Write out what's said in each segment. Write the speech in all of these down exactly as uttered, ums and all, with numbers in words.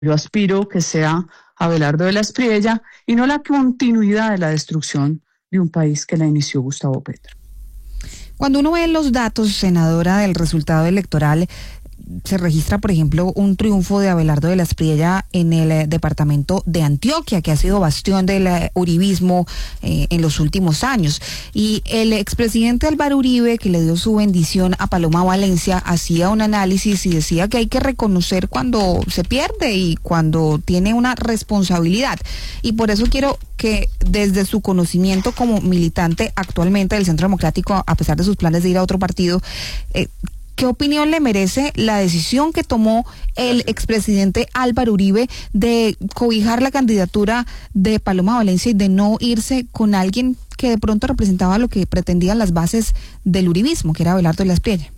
yo aspiro que sea Abelardo de la Espriella y no la continuidad de la destrucción de un país que la inició Gustavo Petro. Cuando uno ve los datos, senadora, del resultado electoral, se registra, por ejemplo, un triunfo de Abelardo de la Espriella en el eh, departamento de Antioquia, que ha sido bastión del eh, uribismo eh, en los últimos años. Y el expresidente Álvaro Uribe, que le dio su bendición a Paloma Valencia, hacía un análisis y decía que hay que reconocer cuando se pierde y cuando tiene una responsabilidad. Y por eso quiero que desde su conocimiento como militante actualmente del Centro Democrático, a pesar de sus planes de ir a otro partido, eh, ¿qué opinión le merece la decisión que tomó el expresidente Álvaro Uribe de cobijar la candidatura de Paloma Valencia y de no irse con alguien que de pronto representaba lo que pretendían las bases del uribismo, que era Abelardo de la Espriella?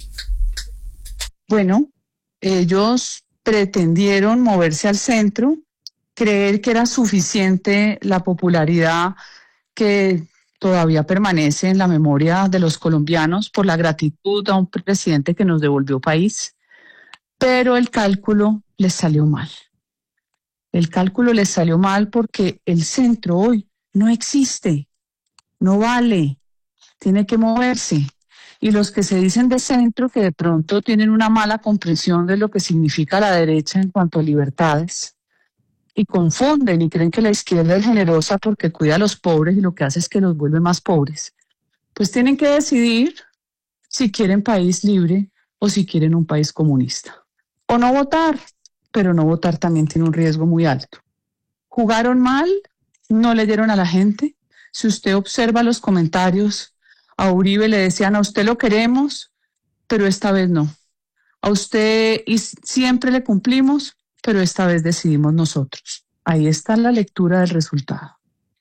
Bueno, ellos pretendieron moverse al centro, creer que era suficiente la popularidad que todavía permanece en la memoria de los colombianos por la gratitud a un presidente que nos devolvió país, pero el cálculo les salió mal. El cálculo les salió mal porque el centro hoy no existe, no vale, tiene que moverse. Y los que se dicen de centro, que de pronto tienen una mala comprensión de lo que significa la derecha en cuanto a libertades, y confunden y creen que la izquierda es generosa porque cuida a los pobres y lo que hace es que los vuelve más pobres, pues tienen que decidir si quieren país libre o si quieren un país comunista. O no votar, pero no votar también tiene un riesgo muy alto. Jugaron mal, no leyeron a la gente. Si usted observa los comentarios, a Uribe le decían: a usted lo queremos, pero esta vez no. A usted y siempre le cumplimos, pero esta vez decidimos nosotros. Ahí está la lectura del resultado.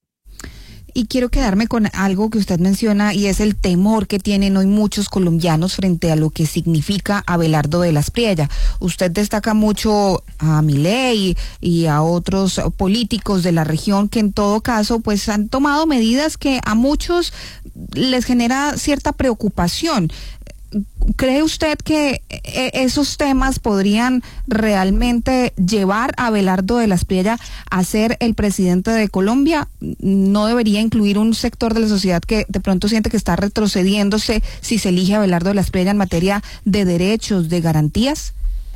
Y quiero quedarme con algo que usted menciona, y es el temor que tienen hoy muchos colombianos frente a lo que significa Abelardo de la Espriella. Usted destaca mucho a Milei y a otros políticos de la región que en todo caso pues han tomado medidas que a muchos les genera cierta preocupación. ¿Cree usted que esos temas podrían realmente llevar a Abelardo de la Espriella a ser el presidente de Colombia? ¿No debería incluir un sector de la sociedad que de pronto siente que está retrocediéndose si se elige a Abelardo de la Espriella en materia de derechos, de garantías?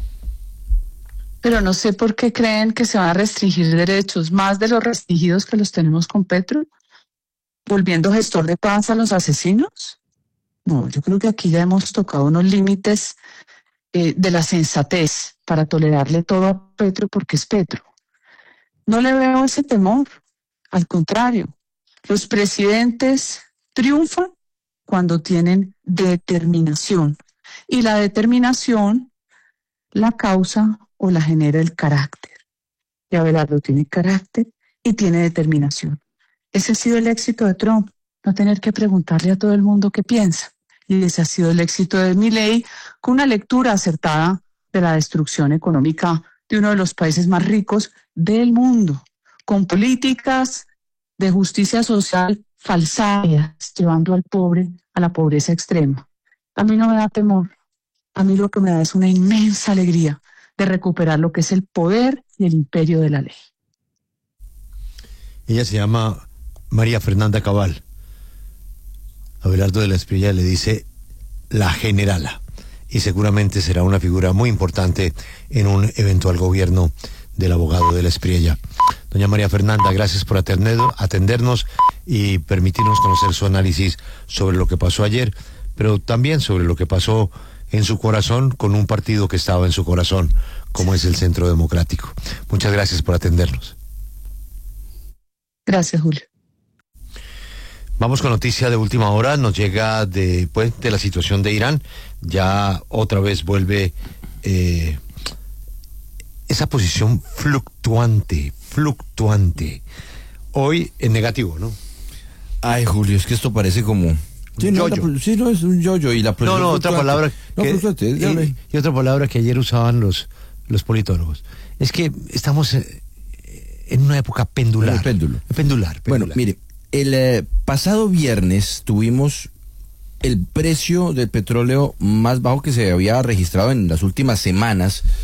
Pero no sé por qué creen que se van a restringir derechos, más de los restringidos que los tenemos con Petro, volviendo gestor de paz a los asesinos. No, yo creo que aquí ya hemos tocado unos límites eh, de la sensatez para tolerarle todo a Petro porque es Petro. No le veo ese temor, al contrario. Los presidentes triunfan cuando tienen determinación, y la determinación la causa o la genera el carácter. Y Abelardo tiene carácter y tiene determinación. Ese ha sido el éxito de Trump, no tener que preguntarle a todo el mundo qué piensa. Y ese ha sido el éxito de Milei, con una lectura acertada de la destrucción económica de uno de los países más ricos del mundo, con políticas de justicia social falsarias, llevando al pobre a la pobreza extrema. A mí no me da temor, a mí lo que me da es una inmensa alegría de recuperar lo que es el poder y el imperio de la ley. Ella se llama María Fernanda Cabal. Abelardo de la Espriella le dice la generala, y seguramente será una figura muy importante en un eventual gobierno del abogado de la Espriella. Doña María Fernanda, gracias por atender, atendernos y permitirnos conocer su análisis sobre lo que pasó ayer, pero también sobre lo que pasó en su corazón con un partido que estaba en su corazón, como es el Centro Democrático. Muchas gracias por atendernos. Gracias, Julio. Vamos con noticia de última hora. Nos llega de, pues, de la situación de Irán. Ya otra vez vuelve eh, esa posición fluctuante, fluctuante. Hoy en negativo, ¿no? Ay, Julio, es que esto parece como... Sí, no, la, sí, no, es un yo-yo y la No, no, otra palabra no, que, fluctuante, y, y otra palabra que ayer usaban los, los politólogos. Es que estamos en una época pendular. El péndulo. Pendular, pendular. Bueno, mire, el eh, pasado viernes tuvimos el precio del petróleo más bajo que se había registrado en las últimas semanas,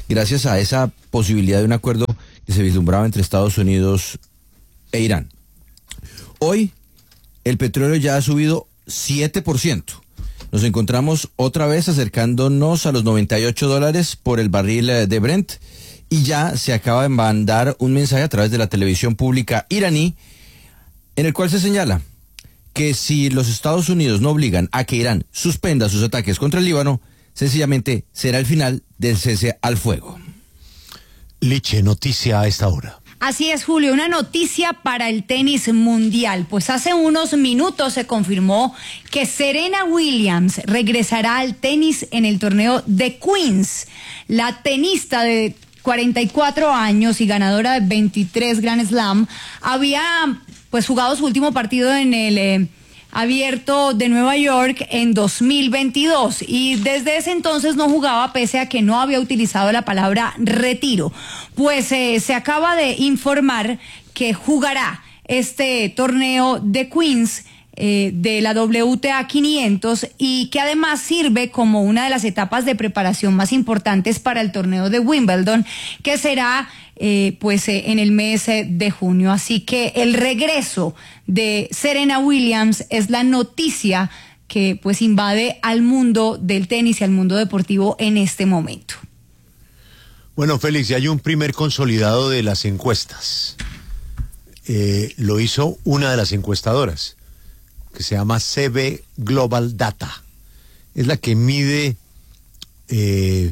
gracias a esa posibilidad de un acuerdo que se vislumbraba entre Estados Unidos e Irán. Hoy el petróleo ya ha subido siete por ciento. Nos encontramos otra vez acercándonos a los noventa y ocho dólares por el barril de Brent, y ya se acaba de mandar un mensaje a través de la televisión pública iraní en el cual se señala que si los Estados Unidos no obligan a que Irán suspenda sus ataques contra el Líbano, sencillamente será el final del cese al fuego. Liche, noticia a esta hora. Así es, Julio, una noticia para el tenis mundial. Pues hace unos minutos se confirmó que Serena Williams regresará al tenis en el torneo de Queens. La tenista de cuarenta y cuatro años y ganadora de veintitrés Grand Slam había pues jugado su último partido en el eh, Abierto de Nueva York en dos mil veintidós, y desde ese entonces no jugaba, pese a que no había utilizado la palabra retiro. Pues eh, se acaba de informar que jugará este torneo de Queens eh, de la W T A quinientos, y que además sirve como una de las etapas de preparación más importantes para el torneo de Wimbledon, que será eh, pues eh, en el mes eh, de junio. Así que el regreso de Serena Williams es la noticia que pues invade al mundo del tenis y al mundo deportivo en este momento. Bueno, Félix, ya hay un primer consolidado de las encuestas. Eh, lo hizo una de las encuestadoras, que se llama C B Global Data. Es la que mide eh,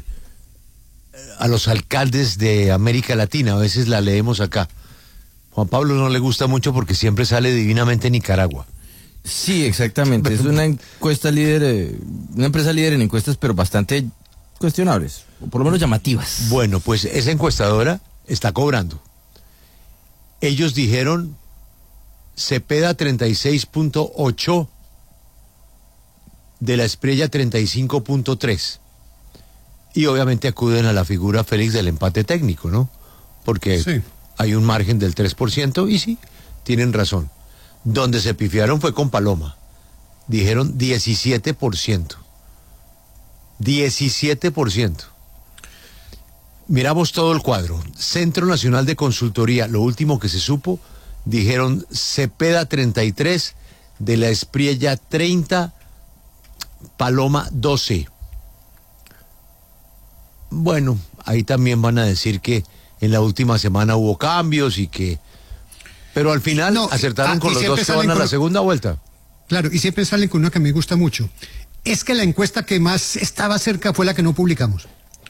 a los alcaldes de América Latina. A veces la leemos acá. Juan Pablo no le gusta mucho porque siempre sale divinamente Nicaragua. Sí, exactamente. Es una encuesta líder, eh, una empresa líder en encuestas, pero bastante cuestionables, o por lo menos llamativas. Bueno, pues esa encuestadora está cobrando. Ellos dijeron Cepeda treinta y seis punto ocho, de la Espriella treinta y cinco punto tres. Y obviamente acuden a la figura, Félix, del empate técnico, ¿no? Porque sí, hay un margen del tres por ciento, y sí, tienen razón. Donde se pifiaron fue con Paloma. Dijeron diecisiete por ciento. diecisiete por ciento. Miramos todo el cuadro. Centro Nacional de Consultoría, lo último que se supo, dijeron Cepeda treinta y tres, de la Espriella treinta, Paloma doce. Bueno, ahí también van a decir que en la última semana hubo cambios y que... Pero al final no, acertaron ah, con los dos que van a la segunda vuelta. Claro, y siempre salen con una que me gusta mucho. Es que la encuesta que más estaba cerca fue la que no publicamos.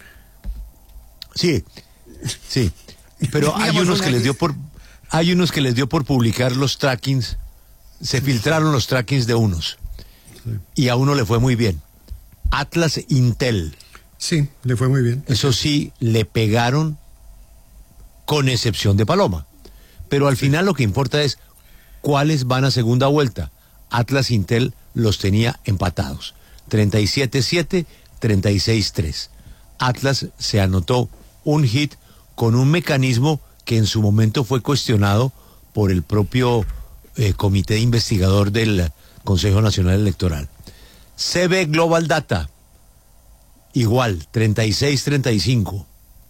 Sí, sí. Pero hay unos que les dio por... Hay unos que les dio por publicar los trackings. Se filtraron los trackings de unos. Sí. Y a uno le fue muy bien. Atlas Intel. Sí, le fue muy bien. Eso sí, le pegaron, con excepción de Paloma. Pero al sí. final lo que importa es cuáles van a segunda vuelta. Atlas Intel los tenía empatados. treinta y siete siete, treinta y seis tres. Atlas se anotó un hit con un mecanismo que en su momento fue cuestionado por el propio eh, comité investigador del Consejo Nacional Electoral. C B Global Data, igual, treinta y seis treinta y cinco.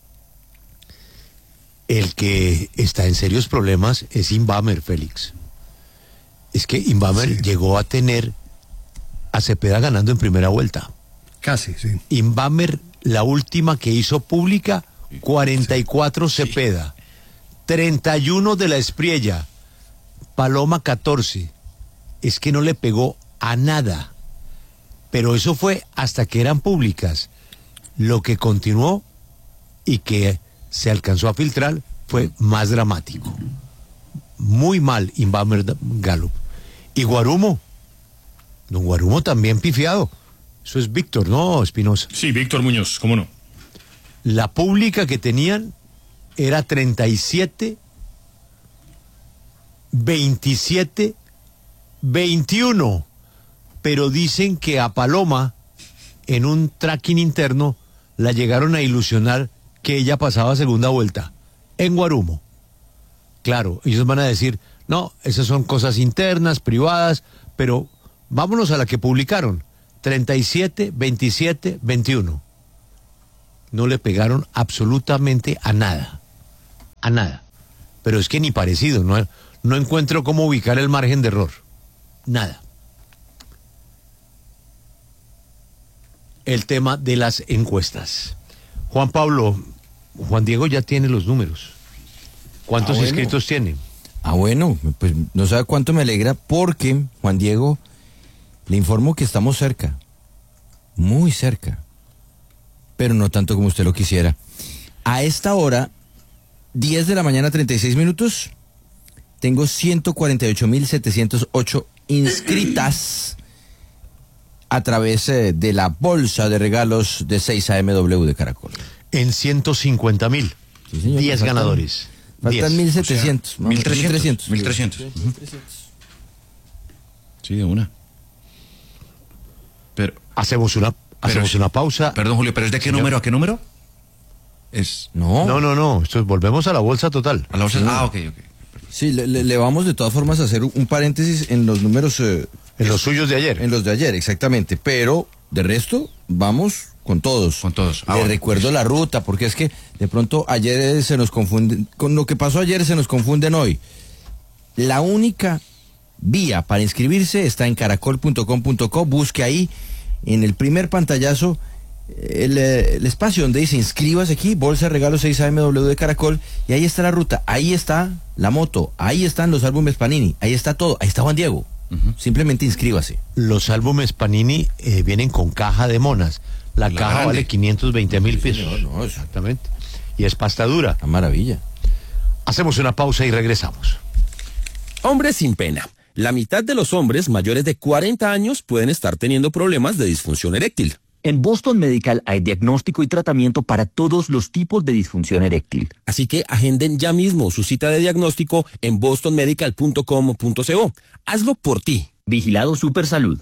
El que está en serios problemas es Inbamer, Félix. Es que Inbamer sí. llegó a tener a Cepeda ganando en primera vuelta. Casi, sí. Inbamer, la última que hizo pública, cuarenta y cuatro sí. Cepeda, treinta y uno de la Espriella, Paloma catorce. Es que no le pegó a nada. Pero eso fue hasta que eran públicas. Lo que continuó y que se alcanzó a filtrar fue más dramático. Muy mal Inbamer Gallup. Y Guarumo. Don Guarumo también pifiado. Eso es Víctor, ¿no, Espinosa? Sí, Víctor Muñoz, ¿cómo no? La pública que tenían era treinta y siete, veintisiete, veintiuno. Pero dicen que a Paloma, en un tracking interno, la llegaron a ilusionar que ella pasaba a segunda vuelta en Guarumo. Claro, ellos van a decir, no, esas son cosas internas, privadas, pero vámonos a la que publicaron, treinta y siete, veintisiete, veintiuno. no le pegaron absolutamente a nada, a nada. Pero es que ni parecido, no, no encuentro cómo ubicar el margen de error, nada. El tema de las encuestas. Juan Pablo, Juan Diego ya tiene los números. ¿Cuántos Ah, bueno. inscritos tiene? Ah, bueno, pues no sabe cuánto me alegra porque, Juan Diego, le informo que estamos cerca, muy cerca, pero no tanto como usted lo quisiera. A esta hora, diez de la mañana, treinta y seis minutos, tengo ciento cuarenta y ocho mil setecientos ocho inscritas a través eh, de la bolsa de regalos de seis A M W de Caracol. En ciento cincuenta mil. Sí, señor, diez faltan- ganadores. Faltan mil setecientos. mil trescientos. mil trescientos. Sí, de una. Pero, Hacemos una, hacemos Pero- una pausa. perdón, Julio, ¿pero es de qué Señor. número a qué número? Es No, No, no, no. Esto es- volvemos a la bolsa total. a la bolsa. Ah, ok, ok. sí, le, le- le vamos de todas formas a hacer un paréntesis en los números, eh, En los suyos de ayer. en los de ayer, exactamente, pero de resto, vamos con todos. Con todos. Ah, Le bueno, recuerdo pues. la ruta, porque es que de pronto ayer eh, se nos confunde, con lo que pasó ayer se nos confunden hoy. La única vía para inscribirse está en caracol punto com punto co, busque ahí en el primer pantallazo el, eh, el espacio donde dice inscríbase aquí, Bolsa de Regalos seis A M W de Caracol, y ahí está la ruta, ahí está la moto, ahí están los álbumes Panini, ahí está todo, ahí está Juan Diego. Simplemente inscríbase. Los álbumes Panini eh, vienen con caja de monas. La, La caja grande. vale quinientos veinte mil pesos. señor, no, es- Exactamente. Y es pasta dura. Una maravilla. Hacemos una pausa y regresamos. Hombres sin pena. La mitad de los hombres mayores de cuarenta años pueden estar teniendo problemas de disfunción eréctil. En Boston Medical hay diagnóstico y tratamiento para todos los tipos de disfunción eréctil. Así que agenden ya mismo su cita de diagnóstico en boston medical punto com punto co. Hazlo por ti. Vigilado Supersalud.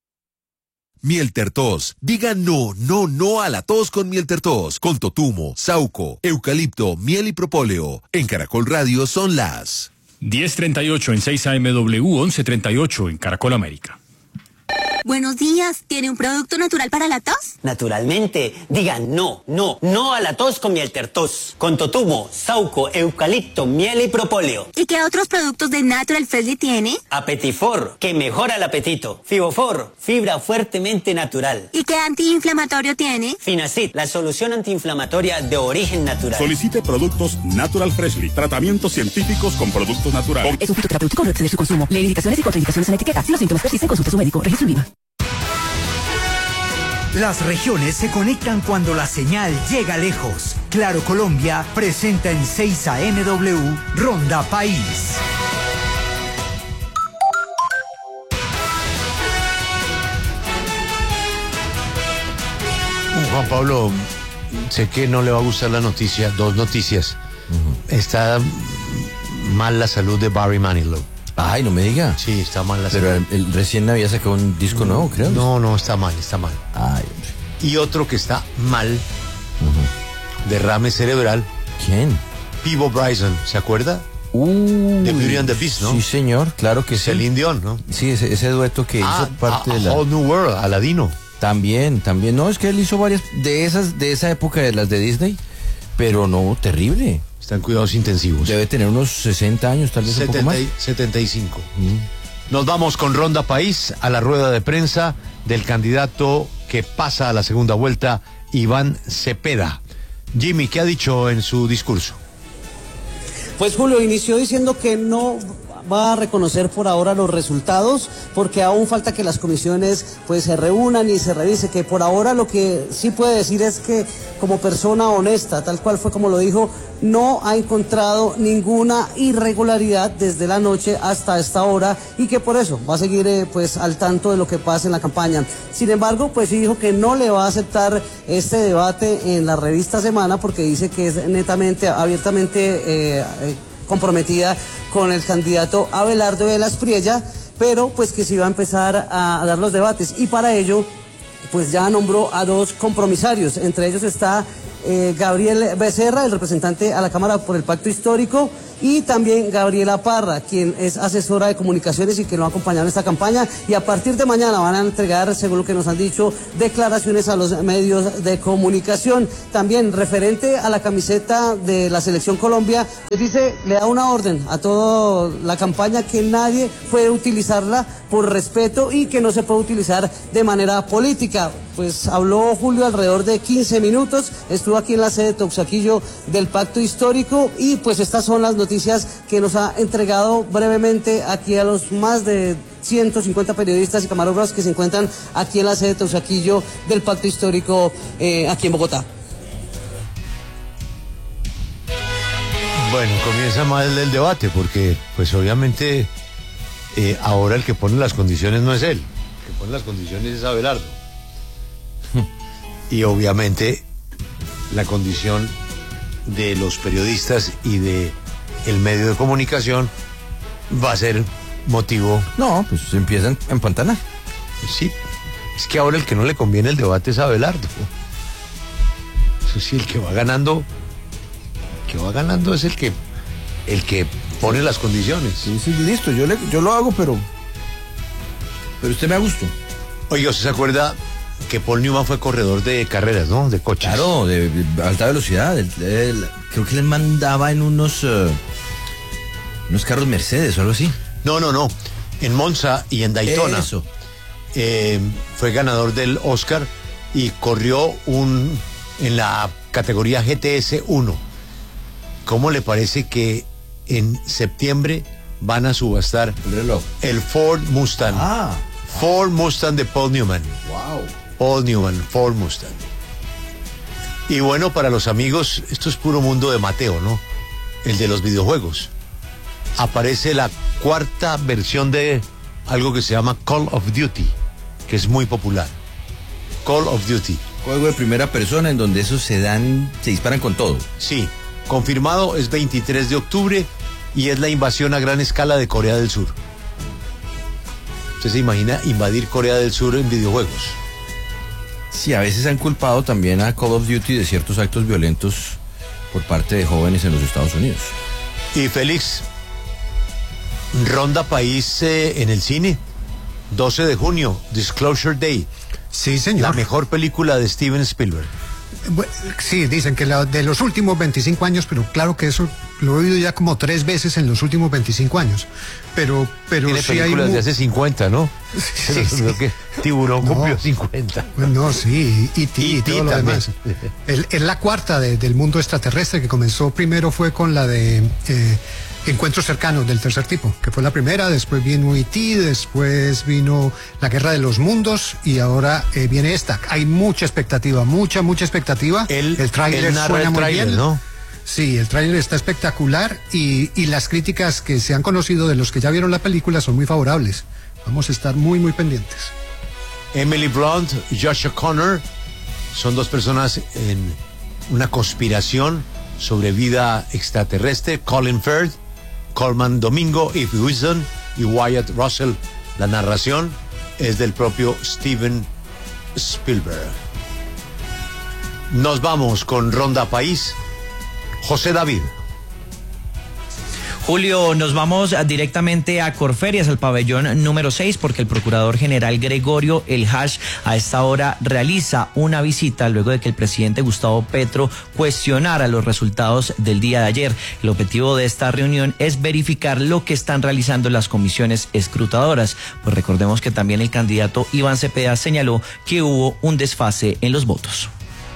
Mieltertos. Diga no, no, no a la tos con Mieltertos. Con totumo, sauco, eucalipto, miel y propóleo. En Caracol Radio son las diez treinta y ocho en seis A M W, once treinta y ocho en Caracol América. Buenos días, ¿tiene un producto natural para la tos? Naturalmente, digan no, no, no a la tos con Mieltertos, con totumo, sauco, eucalipto, miel y propóleo. ¿Y qué otros productos de Natural Freshly tiene? Apetifor, que mejora el apetito. Fibofor, fibra fuertemente natural. ¿Y qué antiinflamatorio tiene? Finacid, la solución antiinflamatoria de origen natural. Solicite productos Natural Freshly, tratamientos científicos con productos naturales. Es un fitoterapéutico, no excede su consumo. Lee indicaciones y contraindicaciones en la etiqueta. Si los síntomas persisten, consulte a su médico. Registro INVIMA. Las regiones se conectan cuando la señal llega lejos. Claro Colombia presenta en seis A M W Ronda País. Juan Pablo, sé que no le va a gustar la noticia, dos noticias. Uh-huh. Está mal la salud de Barry Manilow. Ay, no me diga. Sí, está mal la Pero salud. él, él recién había sacado un disco no, nuevo, creo. No, no, está mal, está mal. Ay, y otro que está mal, uh-huh. derrame cerebral. ¿Quién? Peabo Bryson, ¿se acuerda? Uh, de Beauty and the Beast, ¿no? Sí, señor, claro que sí. Celine Dion, ¿no? Sí, ese, ese dueto que ah, hizo parte a, de la... A Whole New World, Aladino. También, también. No, es que él hizo varias de esas, de esa época de las de Disney, pero no, terrible. Está en cuidados intensivos. Debe tener unos sesenta años, tal vez setenta, un poco más. setenta y cinco. Mm. Nos vamos con Ronda País a la rueda de prensa del candidato que pasa a la segunda vuelta, Iván Cepeda. Jimmy, ¿qué ha dicho en su discurso? Pues Julio inició diciendo que no va a reconocer por ahora los resultados porque aún falta que las comisiones pues se reúnan y se revise, que por ahora lo que sí puede decir es que como persona honesta, tal cual fue como lo dijo, no ha encontrado ninguna irregularidad desde la noche hasta esta hora y que por eso va a seguir eh, pues al tanto de lo que pasa en la campaña. Sin embargo, pues sí dijo que no le va a aceptar este debate en la revista Semana porque dice que es netamente, abiertamente eh, eh, comprometida con el candidato Abelardo de la Espriella, pero pues que se iba a empezar a, a dar los debates y para ello pues ya nombró a dos compromisarios, entre ellos está eh, Gabriel Becerra, el representante a la Cámara por el Pacto Histórico, y también Gabriela Parra, quien es asesora de comunicaciones y que nos ha acompañado en esta campaña, y a partir de mañana van a entregar, según lo que nos han dicho, declaraciones a los medios de comunicación. También referente a la camiseta de la Selección Colombia, les dice, le da una orden a toda la campaña que nadie puede utilizarla por respeto y que no se puede utilizar de manera política. Pues habló Julio alrededor de quince minutos, estuvo aquí en la sede de Teusaquillo del Pacto Histórico, y pues estas son las noticias que nos ha entregado brevemente aquí a los más de ciento cincuenta periodistas y camarógrafos que se encuentran aquí en la sede de Teusaquillo del Pacto Histórico eh, aquí en Bogotá. Bueno, comienza mal el debate porque pues obviamente eh, ahora el que pone las condiciones no es él, el que pone las condiciones es Abelardo. Y obviamente la condición de los periodistas y de el medio de comunicación va a ser motivo. No, pues se empiezan a empantanar. Sí, es que ahora el que no le conviene el debate es Abelardo. Eso sí, el que va ganando, el que va ganando es el que el que pone las condiciones. Sí, sí, listo, yo, le, yo lo hago, pero pero usted me ha gustado. Oiga, ¿usted se acuerda que Paul Newman fue corredor de carreras, ¿no? De coches. Claro, de, de alta velocidad. El, el, creo que les mandaba en unos uh, unos carros Mercedes o algo así. No, no, no. En Monza y en Daytona. Eso. Eh, fue ganador del Oscar y corrió un en la categoría G T S uno. ¿Cómo le parece que en septiembre van a subastar el reloj? El Ford Mustang. Ah. Ford Mustang de Paul Newman. Wow. Paul Newman, Ford Mustang. Y bueno, para los amigos, esto es puro mundo de Mateo, ¿no? El de los videojuegos. Aparece la cuarta versión de algo que se llama Call of Duty, que es muy popular. Call of Duty. Juego de primera persona en donde esos se dan, se disparan con todo. Sí, confirmado es veintitrés de octubre y es la invasión a gran escala de Corea del Sur. ¿Usted se imagina invadir Corea del Sur en videojuegos? Sí, a veces han culpado también a Call of Duty de ciertos actos violentos por parte de jóvenes en los Estados Unidos. Y Félix, Ronda País eh, en el cine, doce de junio, Disclosure Day. Sí, señor. La mejor película de Steven Spielberg. Bueno, sí, dicen que la, de los últimos veinticinco años, pero claro que eso lo he oído ya como tres veces en los últimos veinticinco años. Pero, pero Tiene sí películas hay de hace cincuenta, ¿no? Sí, sí. Que Tiburón No. cumplió cincuenta. No, sí, y T y todo lo también. demás. El- Es la cuarta de- del mundo extraterrestre, que comenzó primero fue con la de eh, Encuentros cercanos del tercer tipo, que fue la primera, después vino E T, después vino La Guerra de los Mundos y ahora eh, viene esta. Hay mucha expectativa, mucha, mucha expectativa. Él- el tráiler él narra suena el muy tráiler, bien. ¿no? Sí, el tráiler está espectacular y, y las críticas que se han conocido de los que ya vieron la película son muy favorables. Vamos a estar muy, muy pendientes. Emily Blunt, Josh O'Connor, son dos personas en una conspiración sobre vida extraterrestre. Colin Firth, Coleman Domingo, Eve Wilson y Wyatt Russell. La narración es del propio Steven Spielberg. Nos vamos con Ronda País. José David. Julio, nos vamos directamente a Corferias, al pabellón número seis, porque el procurador general Gregorio El Hash a esta hora realiza una visita luego de que el presidente Gustavo Petro cuestionara los resultados del día de ayer. El objetivo de esta reunión es verificar lo que están realizando las comisiones escrutadoras, pues recordemos que también el candidato Iván Cepeda señaló que hubo un desfase en los votos.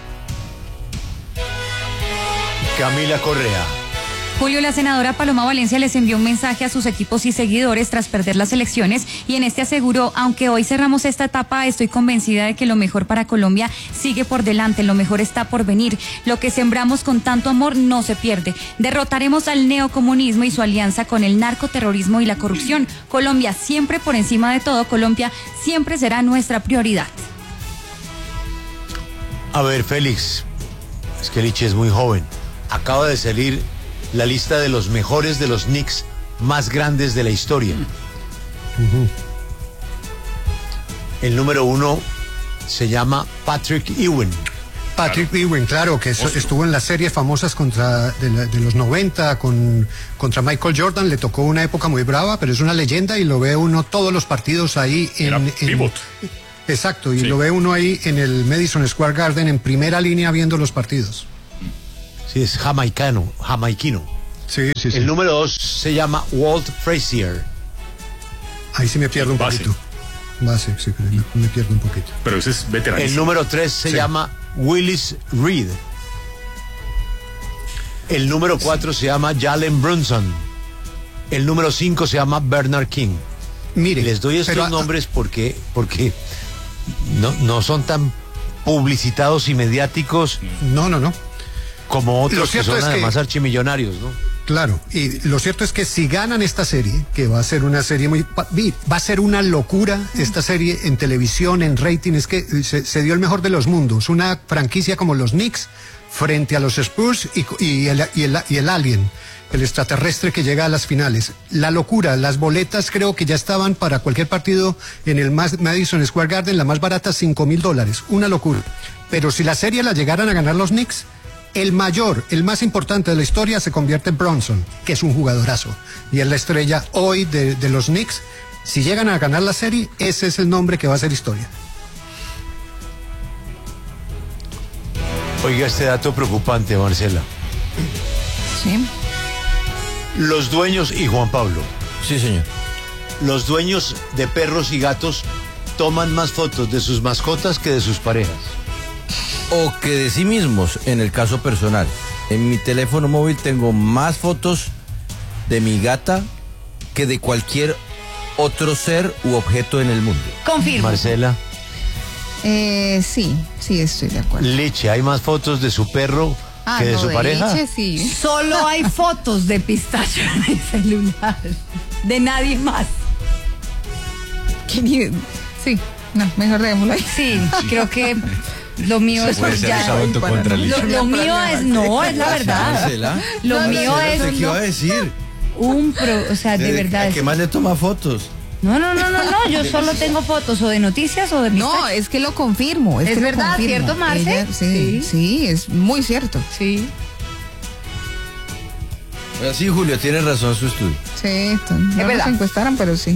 Camila Correa. Julio, la senadora Paloma Valencia les envió un mensaje a sus equipos y seguidores tras perder las elecciones y en este aseguró, aunque hoy cerramos esta etapa, estoy convencida de que lo mejor para Colombia sigue por delante, lo mejor está por venir. Lo que sembramos con tanto amor no se pierde. Derrotaremos al neocomunismo y su alianza con el narcoterrorismo y la corrupción. Colombia siempre por encima de todo, Colombia siempre será nuestra prioridad. A ver, Félix, es que Lichi es muy joven. Acaba de salir la lista de los mejores de los Knicks más grandes de la historia. Uh-huh. El número uno se llama Patrick Ewing. Patrick Ewing, claro, que eso, estuvo en las series famosas contra de, la, de los noventa con, contra Michael Jordan, le tocó una época muy brava, pero es una leyenda y lo ve uno todos los partidos ahí en... en pivot. Exacto, y sí. lo ve uno ahí en el Madison Square Garden en primera línea viendo los partidos. Sí, es jamaicano, jamaiquino. Sí, sí, sí. El número dos se llama Walt Frazier. Ahí sí me pierdo un Base. poquito. Base, sí, me, me pierdo un poquito. Pero ese es veterano. El número tres se Sí. llama Willis Reed. El número cuatro se llama Jalen Brunson. El número cinco se llama Bernard King. Mire, Les doy estos pero, nombres porque, porque no, no son tan publicitados y mediáticos No, no, no. como Lo otros que cierto son es que- además archimillonarios, ¿no? Claro, y lo cierto es que si ganan esta serie, que va a ser una serie muy... va va a ser una locura esta serie en televisión, en rating, es que se, se dio el mejor de los mundos, una franquicia como los Knicks frente a los Spurs y, y, el, y, el, y el Alien, el extraterrestre que llega a las finales. La locura, las boletas creo que ya estaban para cualquier partido en el Madison Square Garden, la más barata cinco mil dólares, una locura. Pero si la serie la llegaran a ganar los Knicks, el mayor, el más importante de la historia se convierte en Bronson, que es un jugadorazo. Y es la estrella hoy de, de los Knicks. Si llegan a ganar la serie, ese es el nombre que va a ser historia. Oiga este dato preocupante, Marcela. Sí. Los dueños, y Juan Pablo, Sí, señor. los dueños de perros y gatos toman más fotos de sus mascotas que de sus parejas. O que de sí mismos, en el caso personal. En mi teléfono móvil tengo más fotos de mi gata que de cualquier otro ser u objeto en el mundo. Confirmo. Marcela, Eh, sí, sí, estoy de acuerdo. Leche, ¿hay más fotos de su perro Ah, que de no, su de pareja? leche, sí. Solo hay fotos de pistacho en el celular. De nadie más. ¿Qué ni- Sí, no, mejor dejémoslo ahí. Sí, creo que lo mío es puede ser ya. usado en tu Para contra, no- Licha. Lo, lo mío es, no, es la verdad. Marcela. Lo No, no, mío no, es ¿Qué iba a decir? un pro, o sea, de verdad. ¿A qué más le toma fotos? No, no, no, no, no, yo solo tengo fotos o de noticias o de pistacho. No, es que lo confirmo. Es, Es que lo verdad, confirmo. ¿cierto, Marce? Ella- sí, Sí. sí, es muy cierto. Sí. Sí, Julio, tiene razón su estudio. Sí, t- no nos verdad. encuestaron, pero sí.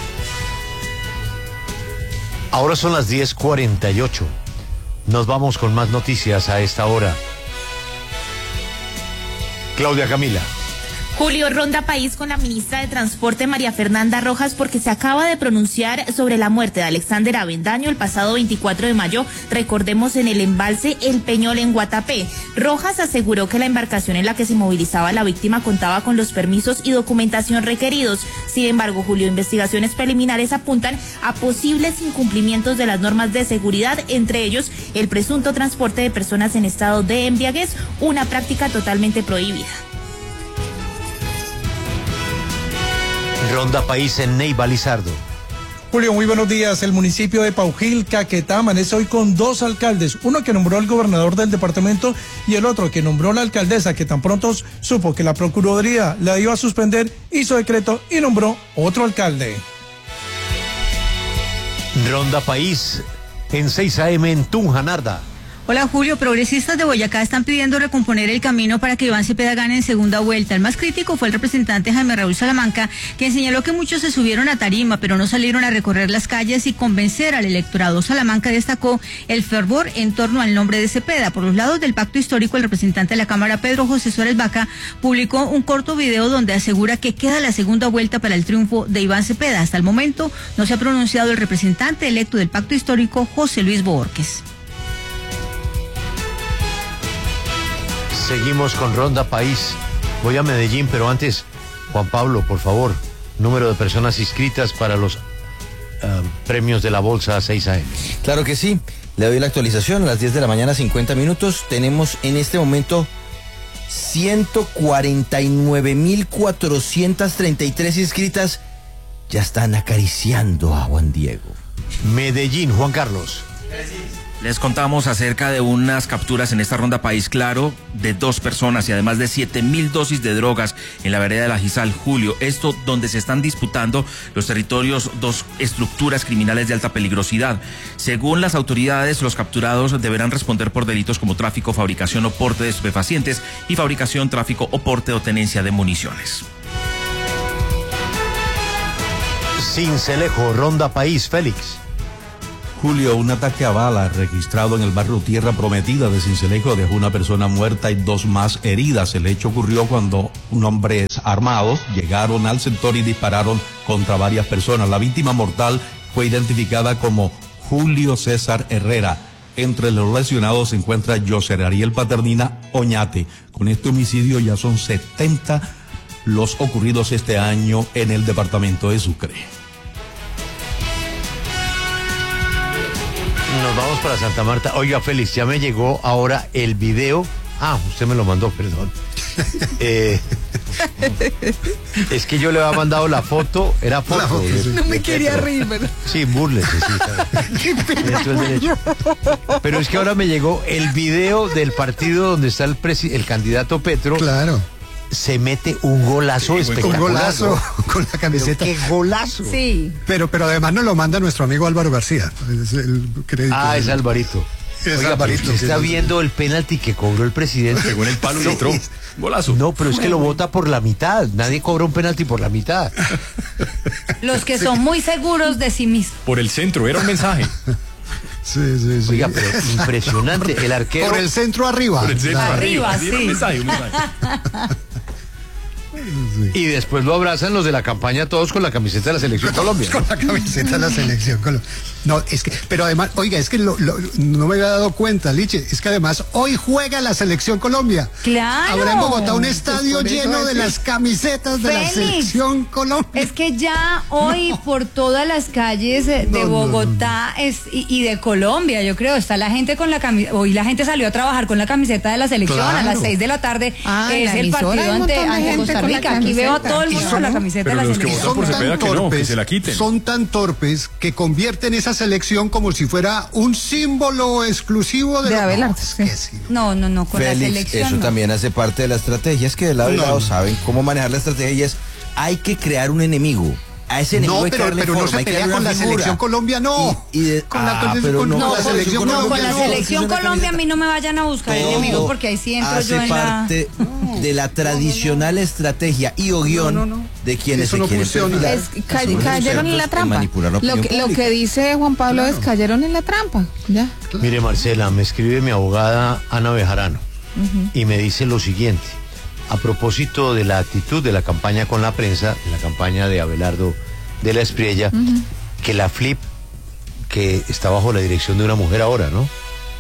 Ahora son las diez cuarenta y ocho. Nos vamos con más noticias a esta hora. Claudia Camila. Julio, ronda país con la ministra de Transporte María Fernanda Rojas porque se acaba de pronunciar sobre la muerte de Alexander Avendaño el pasado veinticuatro de mayo, recordemos en el embalse El Peñol en Guatapé. Rojas aseguró que la embarcación en la que se movilizaba la víctima contaba con los permisos y documentación requeridos. Sin embargo, Julio, investigaciones preliminares apuntan a posibles incumplimientos de las normas de seguridad, entre ellos el presunto transporte de personas en estado de embriaguez, una práctica totalmente prohibida. Ronda País en Neiva Lizardo. Julio, muy buenos días. El municipio de Paujil, Caquetá, amanece hoy con dos alcaldes, uno que nombró el gobernador del departamento y el otro que nombró la alcaldesa, que tan pronto supo que la Procuraduría la iba a suspender, hizo decreto y nombró otro alcalde. Ronda País en seis a eme en Tunja, Narda. Hola Julio, progresistas de Boyacá están pidiendo recomponer el camino para que Iván Cepeda gane en segunda vuelta. El más crítico fue el representante Jaime Raúl Salamanca, quien señaló que muchos se subieron a tarima, pero no salieron a recorrer las calles y convencer al electorado. Salamanca destacó el fervor en torno al nombre de Cepeda. Por los lados del pacto histórico, el representante de la Cámara, Pedro José Suárez Vaca, publicó un corto video donde asegura que queda la segunda vuelta para el triunfo de Iván Cepeda. Hasta el momento no se ha pronunciado el representante electo del pacto histórico, José Luis Boorques. Seguimos con Ronda País. Voy a Medellín, pero antes, Juan Pablo, por favor, número de personas inscritas para los uh, premios de la Bolsa seis a eme. Claro que sí. Le doy la actualización a las diez de la mañana, cincuenta minutos. Tenemos en este momento ciento cuarenta y nueve mil cuatrocientas treinta y tres inscritas. Ya están acariciando a Juan Diego. Medellín, Juan Carlos. Les contamos acerca de unas capturas en esta ronda País Claro de dos personas y además de siete mil dosis de drogas en la vereda de la Gizal, Julio. Esto donde se están disputando los territorios dos estructuras criminales de alta peligrosidad. Según las autoridades, los capturados deberán responder por delitos como tráfico, fabricación o porte de estupefacientes y fabricación, tráfico o porte o tenencia de municiones. Sincelejo, ronda País, Félix. Julio, un ataque a bala registrado en el barrio Tierra Prometida de Sincelejo dejó una persona muerta y dos más heridas. El hecho ocurrió cuando hombres armados llegaron al sector y dispararon contra varias personas. La víctima mortal fue identificada como Julio César Herrera. Entre los lesionados se encuentra Joser Ariel Paternina Oñate. Con este homicidio ya son setenta los ocurridos este año en el departamento de Sucre. Nos vamos para Santa Marta. Oiga, Félix, ya me llegó ahora el video. Ah, usted me lo mandó, perdón. Eh, es que yo le había mandado la foto, era foto. La foto, de, sí. No me de quería Petro. reír, ¿verdad? Sí, búrlese, sí. Eso es derecho. Pero es que ahora me llegó el video del partido donde está el, presi- el candidato Petro. Claro. Se mete un golazo sí, espectacular. Un golazo ¿no? con la camiseta. Pero qué golazo. Sí. Pero, pero además nos lo manda nuestro amigo Álvaro García. Es el crédito ah, del... es Alvarito. Es Oiga, Alvarito. Usted está viendo el penalti que cobró el presidente. Pegó en el palo y entró. Golazo. No, pero es que lo vota por la mitad. Nadie cobra un penalti por la mitad. Los que son muy seguros de sí mismos. Por el centro, era un mensaje. Sí, sí, sí. Oiga, pero impresionante. El arquero. Por el centro arriba. Por el centro arriba, arriba. sí. Un mensaje, un mensaje. Sí. Y después lo abrazan los de la campaña todos con la camiseta de la Selección Colombia. Con la camiseta de la Selección Colombia. No, es que, pero además, oiga, es que lo, lo, no me había dado cuenta, Liche, es que además hoy juega la Selección Colombia. Claro. Habrá en Bogotá un estadio Pues lleno de es. las camisetas de Félix, la Selección Colombia. Es que ya hoy no. por todas las calles de no, Bogotá no, no. Es, y, y de Colombia, yo creo, está la gente con la camiseta, hoy la gente salió a trabajar con la camiseta de la selección. Claro. A las seis de la tarde ah, es el partido ante, ante Costa Rica. Aquí veo a todo el mundo con la camiseta pero de la los selección. que votan por Cepeda que no, que se la quiten. Son tan torpes que convierten esa selección como si fuera un símbolo exclusivo de, de la... Abelardo. No, es que sí. no, no, no, con Félix, la selección. eso no. también hace parte de la estrategia. Es que de lado y No, lado no. saben cómo manejar la estrategia y es, hay que crear un enemigo. A ese enemigo No, hay que pero, darle pero forma, no se hay que pelea darle con una la figura. Selección Colombia, no. Y, y de, con la, ah, con, pero con, no, con No, la con, Selección no, Colombia con la no. selección Eso es una Colombia a camiseta. mí no me vayan a buscar Todo enemigos porque ahí sí entro hace yo en la... parte de la tradicional estrategia y o guión No, no, no. de quienes Eso se no quieren funciona. perfilar. Es, ca- Son cayeron en la expertos trampa. manipular la Lo opinión que, lo pública. que dice Juan Pablo Claro. es cayeron en la trampa. Ya. Mire, Marcela, me escribe mi abogada Ana Bejarano uh-huh. y me dice lo siguiente. A propósito de la actitud de la campaña con la prensa, de la campaña de Abelardo de la Espriella, uh-huh. que la Flip, que está bajo la dirección de una mujer ahora, ¿no?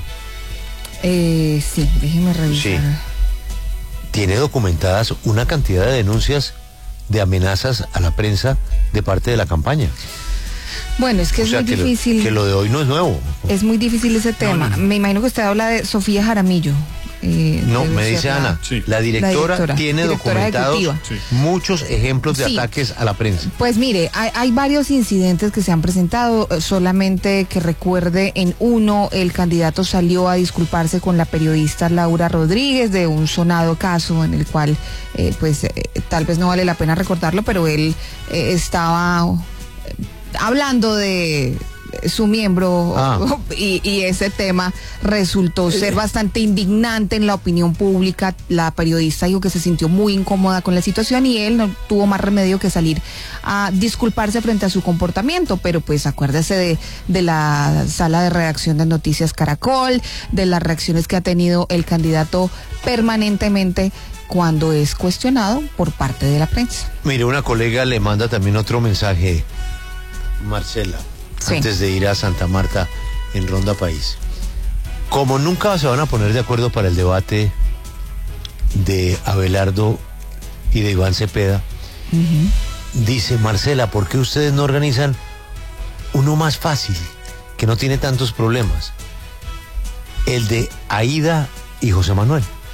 Eh, sí, déjeme revisar. Sí. Tiene documentadas una cantidad de denuncias de amenazas a la prensa de parte de la campaña. Bueno, es que o es sea, muy que difícil. Lo, que lo de hoy no es nuevo. Es muy difícil ese tema. No, no. Me imagino que usted habla de Sofía Jaramillo. Eh, no, me dice la, Ana, sí. la, directora la directora tiene directora documentados sí. muchos ejemplos de sí. ataques a la prensa. Pues mire, hay, hay varios incidentes que se han presentado, solamente que recuerde en uno, el candidato salió a disculparse con la periodista Laura Rodríguez de un sonado caso en el cual, eh, pues, eh, tal vez no vale la pena recordarlo, pero él eh, estaba eh, hablando de su miembro ah. y, y ese tema resultó ser bastante indignante en la opinión pública. La periodista dijo que se sintió muy incómoda con la situación y él no tuvo más remedio que salir a disculparse frente a su comportamiento, pero pues acuérdese de, de la sala de redacción de Noticias Caracol, de las reacciones que ha tenido el candidato permanentemente cuando es cuestionado por parte de la prensa. Mire, una colega le manda también otro mensaje, Marcela. Sí. Antes de ir a Santa Marta en Ronda País. Como nunca se van a poner de acuerdo para el debate de Abelardo y de Iván Cepeda, uh-huh. dice Marcela, ¿por qué ustedes no organizan uno más fácil, que no tiene tantos problemas? El de Aida y José Manuel.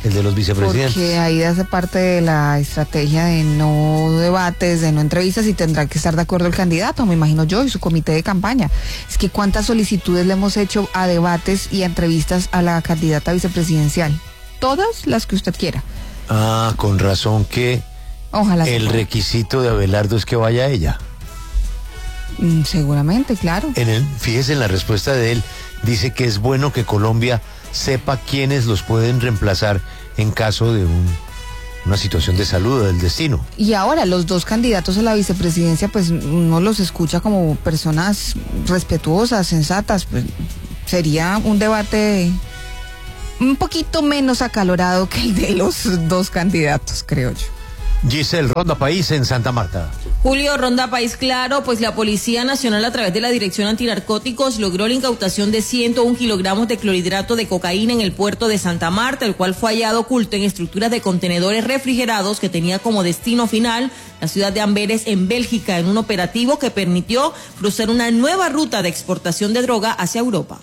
El de los vicepresidentes. Porque ahí hace parte de la estrategia de no debates, de no entrevistas, y tendrá que estar de acuerdo el candidato, me imagino yo, y su comité de campaña. Es que cuántas solicitudes le hemos hecho a debates y a entrevistas a la candidata vicepresidencial. Todas las que usted quiera. Ah, con razón que Ojalá el requisito de Abelardo es que vaya ella. Mm, seguramente, claro. En el, fíjese en la respuesta de él, dice que es bueno que Colombia sepa quiénes los pueden reemplazar en caso de un, una situación de salud o del destino. Y ahora los dos candidatos a la vicepresidencia, pues uno los escucha como personas respetuosas, sensatas. Pues, sería un debate un poquito menos acalorado que el de los dos candidatos, creo yo. Giselle, Ronda País en Santa Marta. Julio, Ronda País Claro, pues la Policía Nacional a través de la Dirección Antinarcóticos logró la incautación de ciento un kilogramos de clorhidrato de cocaína en el puerto de Santa Marta, el cual fue hallado oculto en estructuras de contenedores refrigerados que tenía como destino final la ciudad de Amberes en Bélgica, en un operativo que permitió cruzar una nueva ruta de exportación de droga hacia Europa.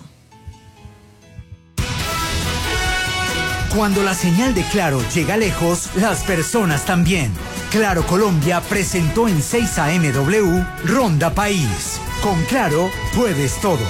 Cuando la señal de Claro llega lejos, las personas también. Claro Colombia presentó en seis A M W Ronda País. Con Claro puedes todo.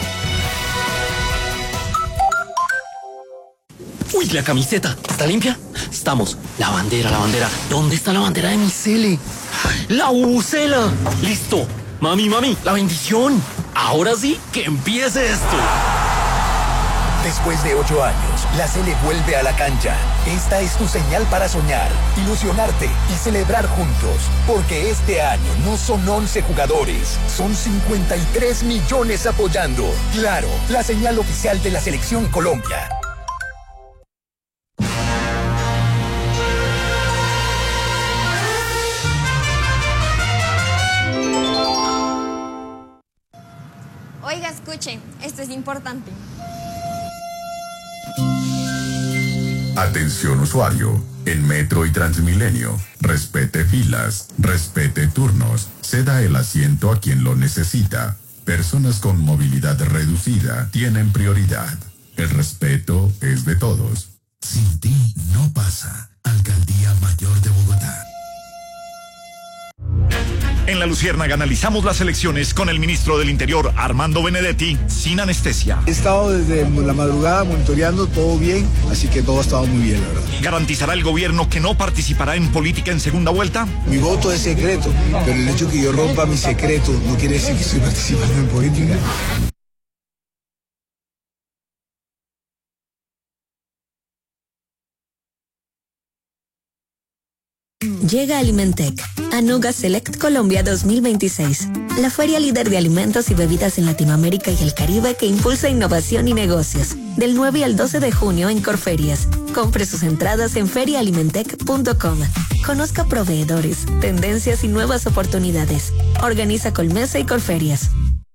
Uy, la camiseta, ¿está limpia? Estamos. La bandera, la bandera. ¿Dónde está la bandera de mi cele? La bubucela. Listo. Mami, mami, la bendición. Ahora sí, que empiece esto. Después de ocho años, la Sele vuelve a la cancha. Esta es tu señal para soñar, ilusionarte y celebrar juntos. Porque este año no son once jugadores, son cincuenta y tres millones apoyando. Claro, la señal oficial de la Selección Colombia. Oiga, escuche, esto es importante. Atención usuario, en Metro y Transmilenio, respete filas, respete turnos, ceda el asiento a quien lo necesita. Personas con movilidad reducida tienen prioridad. El respeto es de todos. Sin ti no pasa. Alcaldía Mayor de Bogotá. En La Luciérnaga analizamos las elecciones con el ministro del Interior, Armando Benedetti, sin anestesia. He estado desde la madrugada monitoreando todo bien, así que todo ha estado muy bien, la verdad. ¿Garantizará el gobierno que no participará en política en segunda vuelta? Mi voto es secreto, pero el hecho que yo rompa mi secreto no quiere decir que estoy participando en política. Llega Alimentec, Anuga Select Colombia dos mil veintiséis, la feria líder de alimentos y bebidas en Latinoamérica y el Caribe que impulsa innovación y negocios. Del nueve al doce de junio en Corferias. Compre sus entradas en feria alimentec punto com. Conozca proveedores, tendencias y nuevas oportunidades. Organiza Colmesa y Corferias.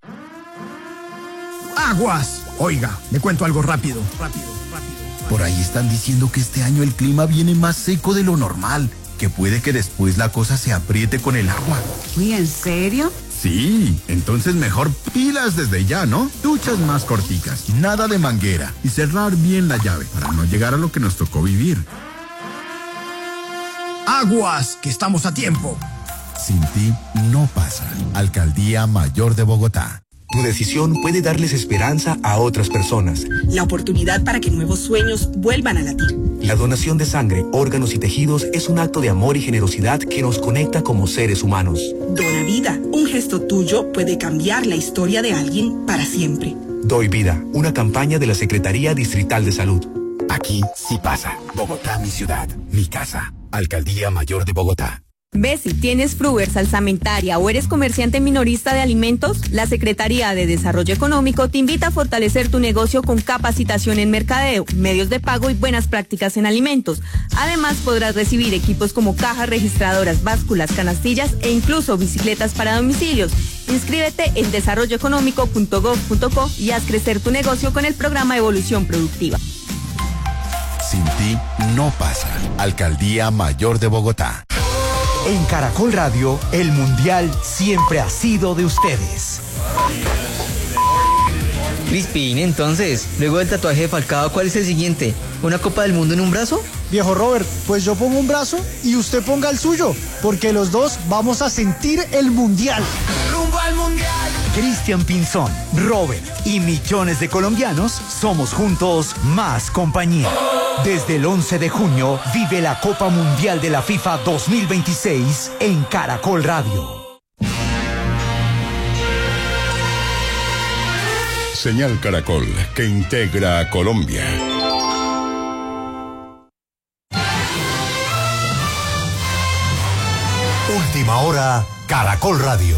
¡Aguas! Oiga, le cuento algo rápido, rápido, rápido. Por ahí están diciendo que este año el clima viene más seco de lo normal, que puede que después la cosa se apriete con el agua. Uy, ¿en serio? Sí, entonces mejor pilas desde ya, ¿no? Duchas más corticas, nada de manguera y cerrar bien la llave para no llegar a lo que nos tocó vivir. ¡Aguas! Que estamos a tiempo. Sin ti no pasa. Alcaldía Mayor de Bogotá. Tu decisión puede darles esperanza a otras personas. La oportunidad para que nuevos sueños vuelvan a latir. La donación de sangre, órganos y tejidos es un acto de amor y generosidad que nos conecta como seres humanos. Dona vida. Un gesto tuyo puede cambiar la historia de alguien para siempre. Doy vida. Una campaña de la Secretaría Distrital de Salud. Aquí sí pasa. Bogotá, mi ciudad, mi casa. Alcaldía Mayor de Bogotá. ¿Ves si tienes Fruver, salsamentaria o eres comerciante minorista de alimentos? La Secretaría de Desarrollo Económico te invita a fortalecer tu negocio con capacitación en mercadeo, medios de pago y buenas prácticas en alimentos. Además, podrás recibir equipos como cajas registradoras, básculas, canastillas e incluso bicicletas para domicilios. Inscríbete en desarrollo económico punto gob punto co y haz crecer tu negocio con el programa Evolución Productiva. Sin ti no pasa. Alcaldía Mayor de Bogotá. En Caracol Radio, el Mundial siempre ha sido de ustedes. Crispin, entonces, luego del tatuaje de Falcao, ¿cuál es el siguiente? ¿Una Copa del Mundo en un brazo? Viejo Robert, pues yo pongo un brazo y usted ponga el suyo, porque los dos vamos a sentir el Mundial. ¡Rumbo al Mundial! Cristian Pinzón, Robert y millones de colombianos somos juntos más compañía. Desde el once de junio vive la Copa Mundial de la FIFA dos mil veintiséis en Caracol Radio. Señal Caracol, que integra a Colombia. Última hora, Caracol Radio.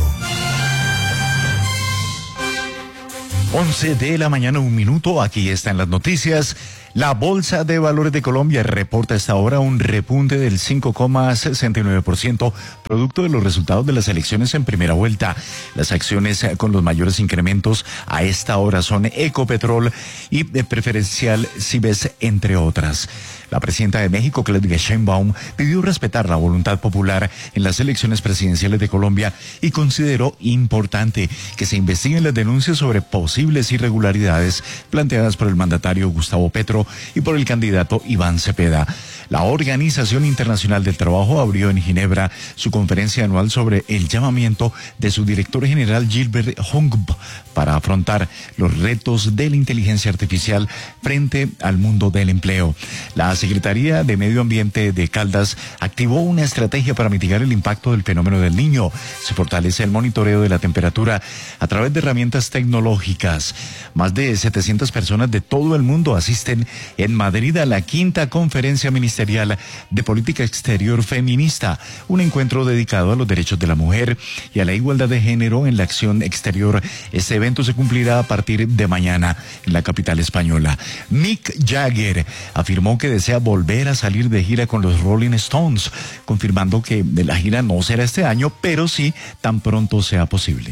once de la mañana, un minuto, aquí están las noticias. La Bolsa de Valores de Colombia reporta hasta ahora un repunte del cinco coma sesenta y nueve por ciento, producto de los resultados de las elecciones en primera vuelta. Las acciones con los mayores incrementos a esta hora son Ecopetrol y Preferencial Cibes, entre otras. La presidenta de México, Claudia Sheinbaum, pidió respetar la voluntad popular en las elecciones presidenciales de Colombia y consideró importante que se investiguen las denuncias sobre posibles irregularidades planteadas por el mandatario Gustavo Petro y por el candidato Iván Cepeda. La Organización Internacional del Trabajo abrió en Ginebra su conferencia anual sobre el llamamiento de su director general Gilbert Hongb para afrontar los retos de la inteligencia artificial frente al mundo del empleo. La Secretaría de Medio Ambiente de Caldas activó una estrategia para mitigar el impacto del fenómeno del Niño. Se fortalece el monitoreo de la temperatura a través de herramientas tecnológicas. Más de setecientas personas de todo el mundo asisten en Madrid a la quinta conferencia ministerial de política exterior feminista, un encuentro dedicado a los derechos de la mujer y a la igualdad de género en la acción exterior. Este evento se cumplirá a partir de mañana en la capital española. Mick Jagger afirmó que desea volver a salir de gira con los Rolling Stones, confirmando que la gira no será este año, pero sí tan pronto sea posible.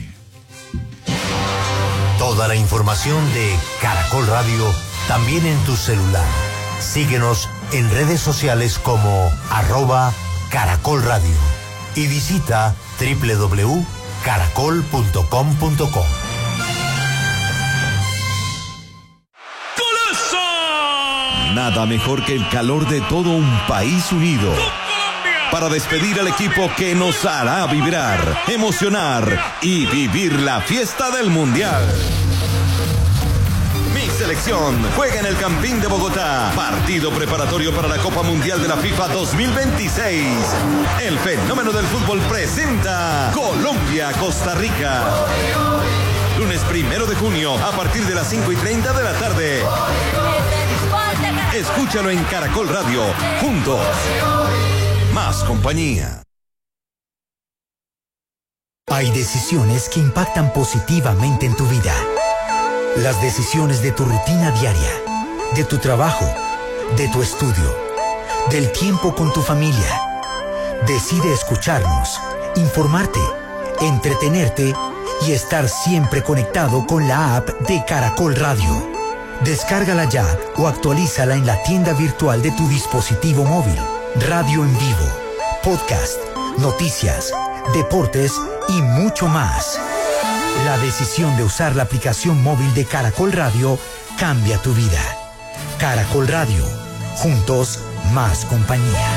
Toda la información de Caracol Radio también en tu celular. Síguenos en redes sociales como arroba Caracol Radio y visita doble u doble u doble u punto caracol punto com punto co. Nada mejor que el calor de todo un país unido para despedir al equipo que nos hará vibrar, emocionar y vivir la fiesta del Mundial. Mi selección juega en el Campín de Bogotá. Partido preparatorio para la Copa Mundial de la FIFA dos mil veintiséis. El fenómeno del fútbol presenta Colombia-Costa Rica. Lunes primero de junio a partir de las cinco y treinta de la tarde. Escúchalo en Caracol Radio. Juntos. Más compañía. Hay decisiones que impactan positivamente en tu vida. Las decisiones de tu rutina diaria, de tu trabajo, de tu estudio, del tiempo con tu familia. Decide escucharnos, informarte, entretenerte y estar siempre conectado con la app de Caracol Radio. Descárgala ya o actualízala en la tienda virtual de tu dispositivo móvil. Radio en vivo, podcast, noticias, deportes y mucho más. La decisión de usar la aplicación móvil de Caracol Radio cambia tu vida. Caracol Radio, juntos más compañía.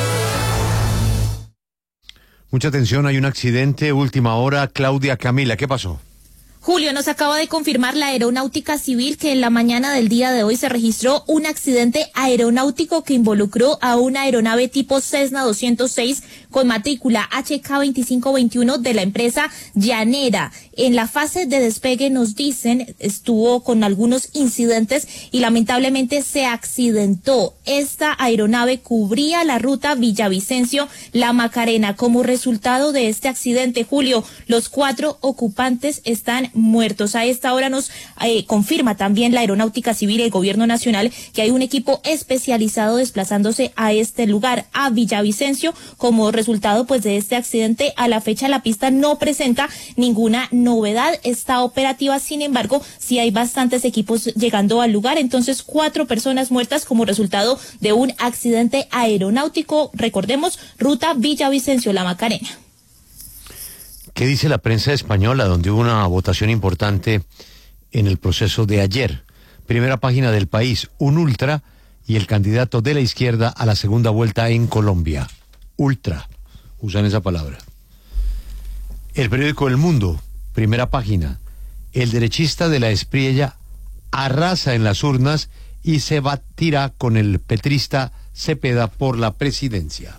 Mucha atención, hay un accidente, última hora. Claudia Camila, ¿qué pasó? Julio, nos acaba de confirmar la Aeronáutica Civil que en la mañana del día de hoy se registró un accidente aeronáutico que involucró a una aeronave tipo Cessna doscientos seis con matrícula H K veinticinco veintiuno de la empresa Llanera. En la fase de despegue, nos dicen, estuvo con algunos incidentes y lamentablemente se accidentó. Esta aeronave cubría la ruta Villavicencio-La Macarena. Como resultado de este accidente, Julio, los cuatro ocupantes están muertos. A esta hora nos eh, confirma también la Aeronáutica Civil y el Gobierno Nacional que hay un equipo especializado desplazándose a este lugar, a Villavicencio. Como resultado pues de este accidente, a la fecha la pista no presenta ninguna novedad, está operativa, sin embargo sí hay bastantes equipos llegando al lugar. Entonces, cuatro personas muertas como resultado de un accidente aeronáutico, recordemos, ruta Villavicencio-La Macarena. ¿Qué dice la prensa española, donde hubo una votación importante en el proceso de ayer. Primera página del País, un ultra y el candidato de la izquierda a la segunda vuelta en Colombia. Ultra, usan esa palabra. El periódico El Mundo, primera página, el derechista de la Espriella arrasa en las urnas y se batirá con el petrista Cepeda por la presidencia.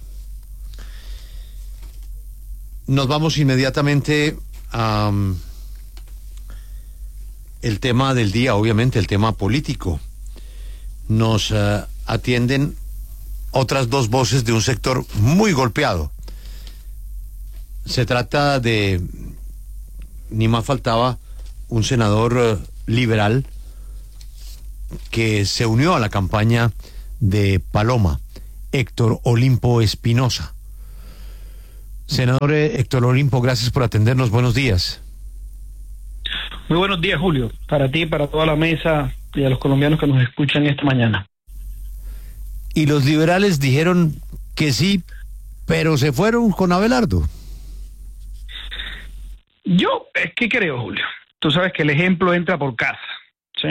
Nos vamos inmediatamente a um, el tema del día, obviamente el tema político. Nos uh, atienden otras dos voces de un sector muy golpeado. Se trata de, ni más faltaba, un senador uh, liberal que se unió a la campaña de Paloma, Héctor Olimpo Espinosa. Senador Héctor Olimpo, gracias por atendernos. Buenos días. Muy buenos días, Julio, para ti, para toda la mesa y a los colombianos que nos escuchan esta mañana. Y los liberales dijeron que sí, pero se fueron con Abelardo. Yo, ¿qué creo, Julio? Tú sabes que el ejemplo entra por casa, ¿sí?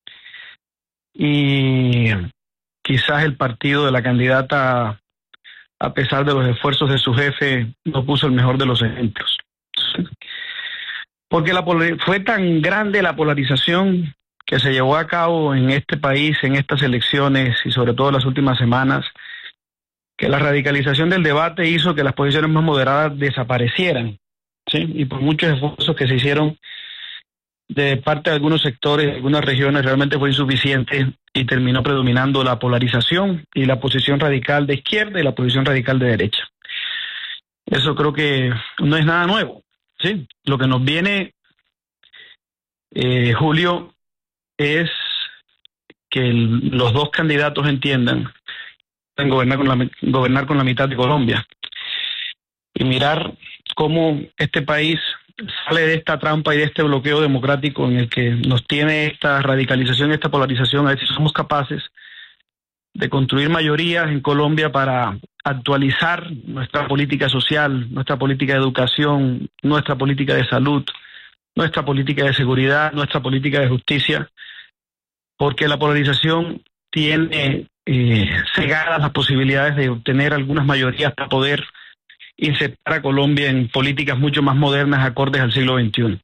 Y quizás el partido de la candidata, a pesar de los esfuerzos de su jefe, no puso el mejor de los ejemplos. ¿Sí? Porque la fue tan grande la polarización que se llevó a cabo en este país, en estas elecciones y sobre todo en las últimas semanas, que la radicalización del debate hizo que las posiciones más moderadas desaparecieran, ¿sí? Y por muchos esfuerzos que se hicieron de parte de algunos sectores, de algunas regiones, realmente fue insuficiente y terminó predominando la polarización y la posición radical de izquierda y la posición radical de derecha. Eso creo que no es nada nuevo, ¿sí? Lo que nos viene, eh, Julio, es que el, los dos candidatos entiendan en gobernar con la, gobernar con la mitad de Colombia y mirar cómo este país sale de esta trampa y de este bloqueo democrático en el que nos tiene esta radicalización, esta polarización. A ver si somos capaces de construir mayorías en Colombia para actualizar nuestra política social, nuestra política de educación, nuestra política de salud, nuestra política de seguridad, nuestra política de justicia, porque la polarización tiene eh, cegadas las posibilidades de obtener algunas mayorías para poder insertar a Colombia en políticas mucho más modernas, acordes al siglo veintiuno.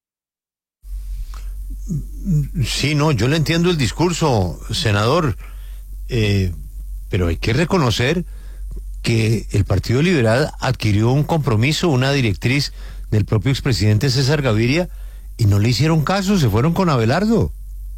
Sí, no, yo le entiendo el discurso, senador, eh, pero hay que reconocer que el Partido Liberal adquirió un compromiso, una directriz del propio expresidente César Gaviria y no le hicieron caso, se fueron con Abelardo.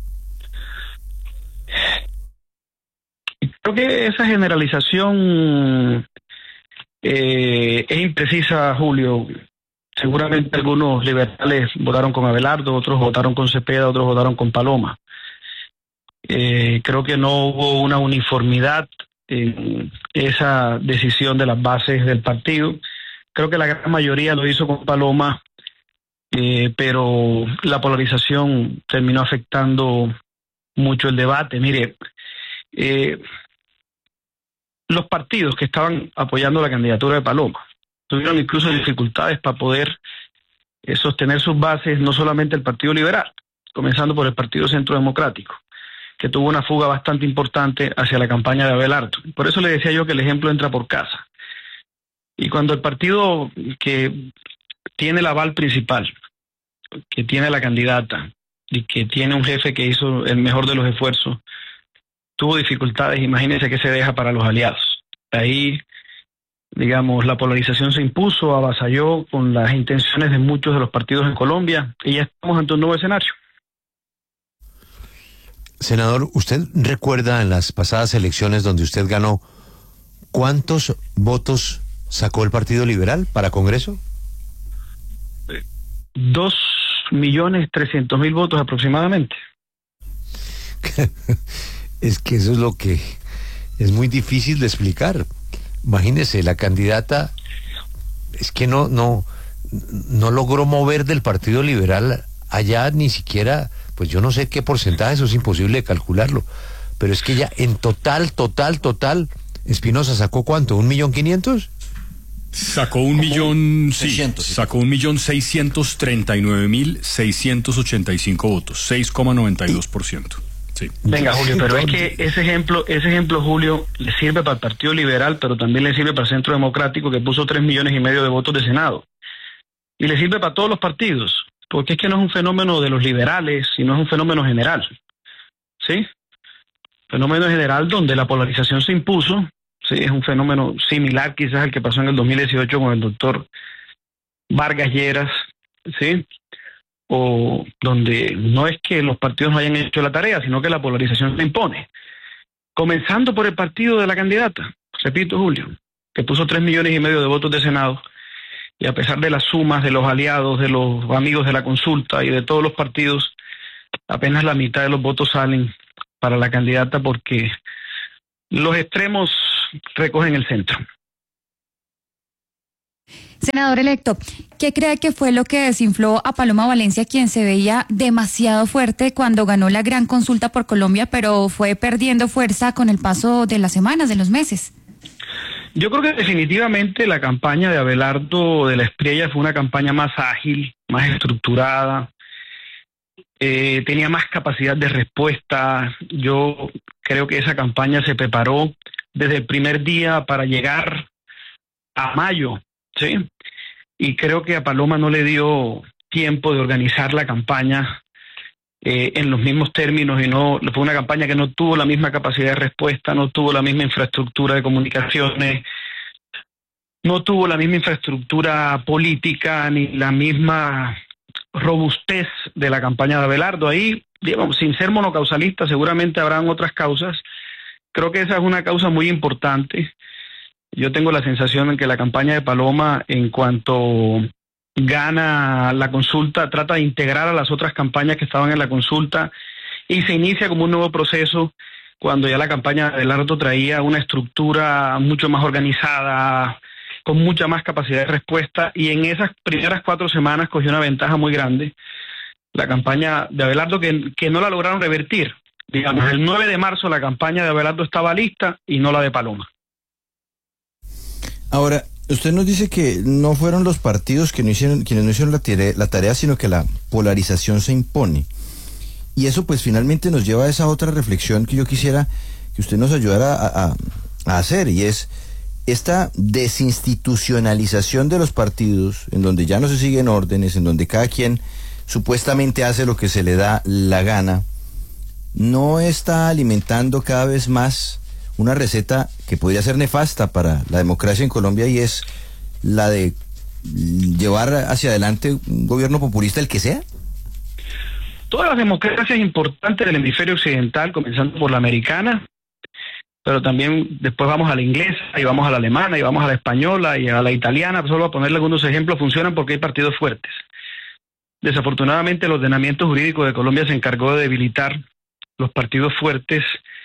Creo que esa generalización Eh, es imprecisa, Julio. Seguramente algunos liberales votaron con Abelardo, otros votaron con Cepeda, otros votaron con Paloma. Eh, creo que no hubo una uniformidad en esa decisión de las bases del partido. Creo que la gran mayoría lo hizo con Paloma, eh, pero la polarización terminó afectando mucho el debate. Mire, eh, los partidos que estaban apoyando la candidatura de Paloma tuvieron incluso dificultades para poder eh, sostener sus bases, no solamente el Partido Liberal, comenzando por el Partido Centro Democrático, que tuvo una fuga bastante importante hacia la campaña de Abelardo. Por eso le decía yo que el ejemplo entra por casa. Y cuando el partido que tiene el aval principal, que tiene la candidata y que tiene un jefe que hizo el mejor de los esfuerzos, tuvo dificultades, imagínense qué se deja para los aliados. Ahí, digamos, la polarización se impuso, avasalló con las intenciones de muchos de los partidos en Colombia y ya estamos ante un nuevo escenario. Senador, ¿usted recuerda en las pasadas elecciones donde usted ganó, cuántos votos sacó el Partido Liberal para Congreso? Dos millones trescientos mil votos aproximadamente. Es que eso es lo que es muy difícil de explicar. Imagínese, la candidata es que no no no logró mover del Partido Liberal allá ni siquiera, pues yo no sé qué porcentaje, eso es imposible de calcularlo, pero es que ya en total, total, total, Espinosa sacó ¿cuánto? ¿Un millón quinientos? Sacó un millón, sí, sacó un millón seiscientos treinta y nueve mil seiscientos ochenta y cinco votos, seis coma noventa y dos por ciento. Sí. Venga, Julio, pero es que ese ejemplo, ese ejemplo, Julio, le sirve para el Partido Liberal, pero también le sirve para el Centro Democrático, que puso tres millones y medio de votos de Senado. Y le sirve para todos los partidos, porque es que no es un fenómeno de los liberales, sino es un fenómeno general. ¿Sí? Fenómeno general donde la polarización se impuso. Sí, es un fenómeno similar quizás al que pasó en el dos mil dieciocho con el doctor Vargas Lleras, ¿sí? O donde no es que los partidos no hayan hecho la tarea, sino que la polarización se impone. Comenzando por el partido de la candidata, repito, Julio, que puso tres millones y medio de votos de Senado, y a pesar de las sumas de los aliados, de los amigos de la consulta y de todos los partidos, apenas la mitad de los votos salen para la candidata porque los extremos recogen el centro. Senador electo, ¿qué cree que fue lo que desinfló a Paloma Valencia, quien se veía demasiado fuerte cuando ganó la gran consulta por Colombia, pero fue perdiendo fuerza con el paso de las semanas, de los meses? Yo creo que definitivamente la campaña de Abelardo de la Espriella fue una campaña más ágil, más estructurada, eh, tenía más capacidad de respuesta. Yo creo que esa campaña se preparó desde el primer día para llegar a mayo, ¿sí? Y creo que a Paloma no le dio tiempo de organizar la campaña eh, en los mismos términos, y no fue una campaña que no tuvo la misma capacidad de respuesta, no tuvo la misma infraestructura de comunicaciones, no tuvo la misma infraestructura política ni la misma robustez de la campaña de Abelardo. Ahí, digamos, sin ser monocausalista, seguramente habrán otras causas. Creo que esa es una causa muy importante. Yo tengo la sensación de que la campaña de Paloma, en cuanto gana la consulta, trata de integrar a las otras campañas que estaban en la consulta y se inicia como un nuevo proceso cuando ya la campaña de Abelardo traía una estructura mucho más organizada, con mucha más capacidad de respuesta, y en esas primeras cuatro semanas cogió una ventaja muy grande la campaña de Abelardo que, que no la lograron revertir. Digamos, el nueve de marzo la campaña de Abelardo estaba lista y no la de Paloma. Ahora, usted nos dice que no fueron los partidos que no hicieron, quienes no hicieron la tarea, la tarea, sino que la polarización se impone. Y eso pues finalmente nos lleva a esa otra reflexión que yo quisiera que usted nos ayudara a, a, a hacer, y es esta desinstitucionalización de los partidos, en donde ya no se siguen órdenes, en donde cada quien supuestamente hace lo que se le da la gana, no está alimentando cada vez más una receta que podría ser nefasta para la democracia en Colombia, y es la de llevar hacia adelante un gobierno populista, el que sea? Todas las democracias importantes del hemisferio occidental, comenzando por la americana, pero también después vamos a la inglesa, y vamos a la alemana, y vamos a la española, y a la italiana, solo a ponerle algunos ejemplos, funcionan porque hay partidos fuertes. Desafortunadamente el ordenamiento jurídico de Colombia se encargó de debilitar los partidos fuertes,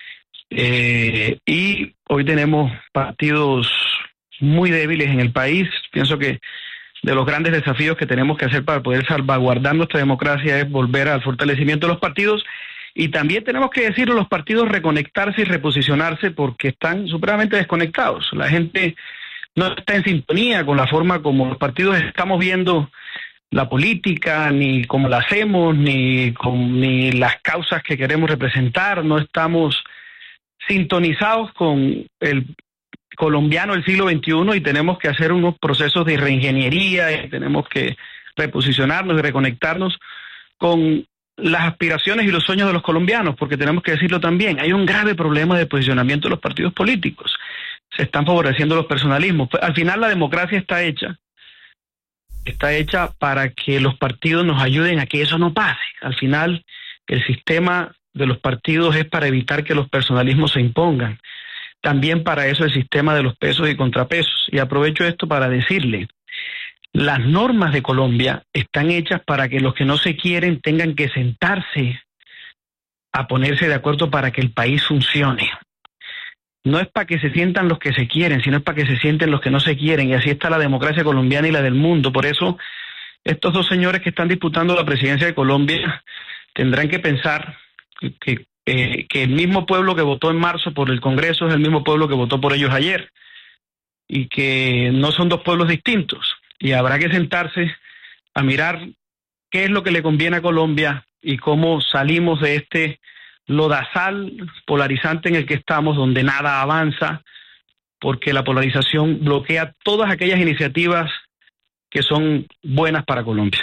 eh, y hoy tenemos partidos muy débiles en el país. Pienso que de los grandes desafíos que tenemos que hacer para poder salvaguardar nuestra democracia es volver al fortalecimiento de los partidos, y también tenemos que decirlo, los partidos reconectarse y reposicionarse porque están supremamente desconectados. La gente no está en sintonía con la forma como los partidos estamos viendo la política, ni cómo la hacemos, ni, con, ni las causas que queremos representar. No estamos sintonizados con el colombiano del siglo veintiuno, y tenemos que hacer unos procesos de reingeniería, y tenemos que reposicionarnos y reconectarnos con las aspiraciones y los sueños de los colombianos, porque tenemos que decirlo también, hay un grave problema de posicionamiento de los partidos políticos. Se están favoreciendo los personalismos. Al final la democracia está hecha, está hecha para que los partidos nos ayuden a que eso no pase. Al final el sistema de los partidos es para evitar que los personalismos se impongan. También para eso el sistema de los pesos y contrapesos. Y aprovecho esto para decirle, las normas de Colombia están hechas para que los que no se quieren tengan que sentarse a ponerse de acuerdo para que el país funcione. No es para que se sientan los que se quieren, sino es para que se sienten los que no se quieren, y así está la democracia colombiana y la del mundo. Por eso estos dos señores que están disputando la presidencia de Colombia tendrán que pensar que, que, eh, que el mismo pueblo que votó en marzo por el Congreso es el mismo pueblo que votó por ellos ayer. y que no son dos pueblos distintos. Y habrá que sentarse a mirar qué es lo que le conviene a Colombia y cómo salimos de este lodazal polarizante en el que estamos, donde nada avanza, porque la polarización bloquea todas aquellas iniciativas que son buenas para Colombia.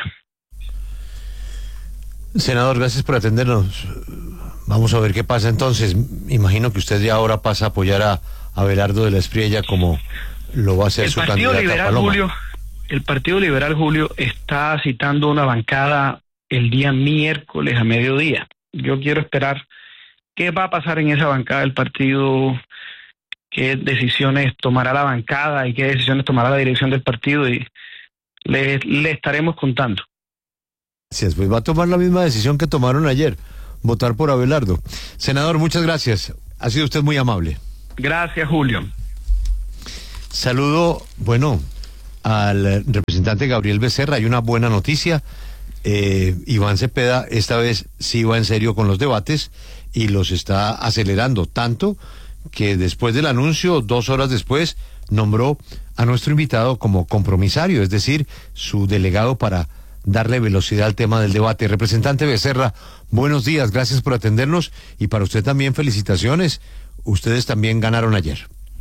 Senador, gracias por atendernos. Vamos a ver qué pasa entonces. Imagino que usted ya ahora pasa a apoyar a Abelardo de la Espriella como lo va a hacer el su Partido candidata Liberal, Paloma. Julio, el Partido Liberal, Julio, está citando una bancada el día miércoles a mediodía. Yo quiero esperar qué va a pasar en esa bancada del partido, qué decisiones tomará la bancada y qué decisiones tomará la dirección del partido, y le, le estaremos contando. Sí, pues va a tomar la misma decisión que tomaron ayer, votar por Abelardo. Senador, muchas gracias. Ha sido usted muy amable. Gracias, Julio. Saludo, bueno, al representante Gabriel Becerra. Hay una buena noticia. Eh, Iván Cepeda esta vez sí va en serio con los debates y los está acelerando tanto que después del anuncio, dos horas después, nombró a nuestro invitado como compromisario, es decir, su delegado para darle velocidad al tema del debate. Representante Becerra, buenos días, gracias por atendernos, y para usted también felicitaciones. Ustedes también ganaron ayer.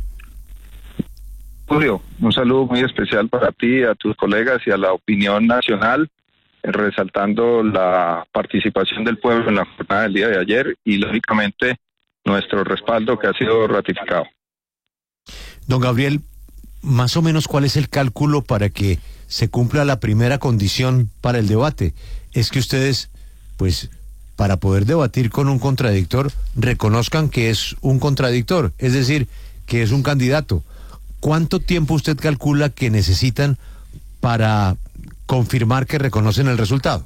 Julio, un saludo muy especial para ti, a tus colegas y a la opinión nacional, resaltando la participación del pueblo en la jornada del día de ayer y, lógicamente, nuestro respaldo que ha sido ratificado. Don Gabriel, más o menos, ¿cuál es el cálculo para que se cumpla la primera condición para el debate? Es que ustedes, pues, para poder debatir con un contradictor, reconozcan que es un contradictor, es decir, que es un candidato. ¿Cuánto tiempo usted calcula que necesitan para confirmar que reconocen el resultado?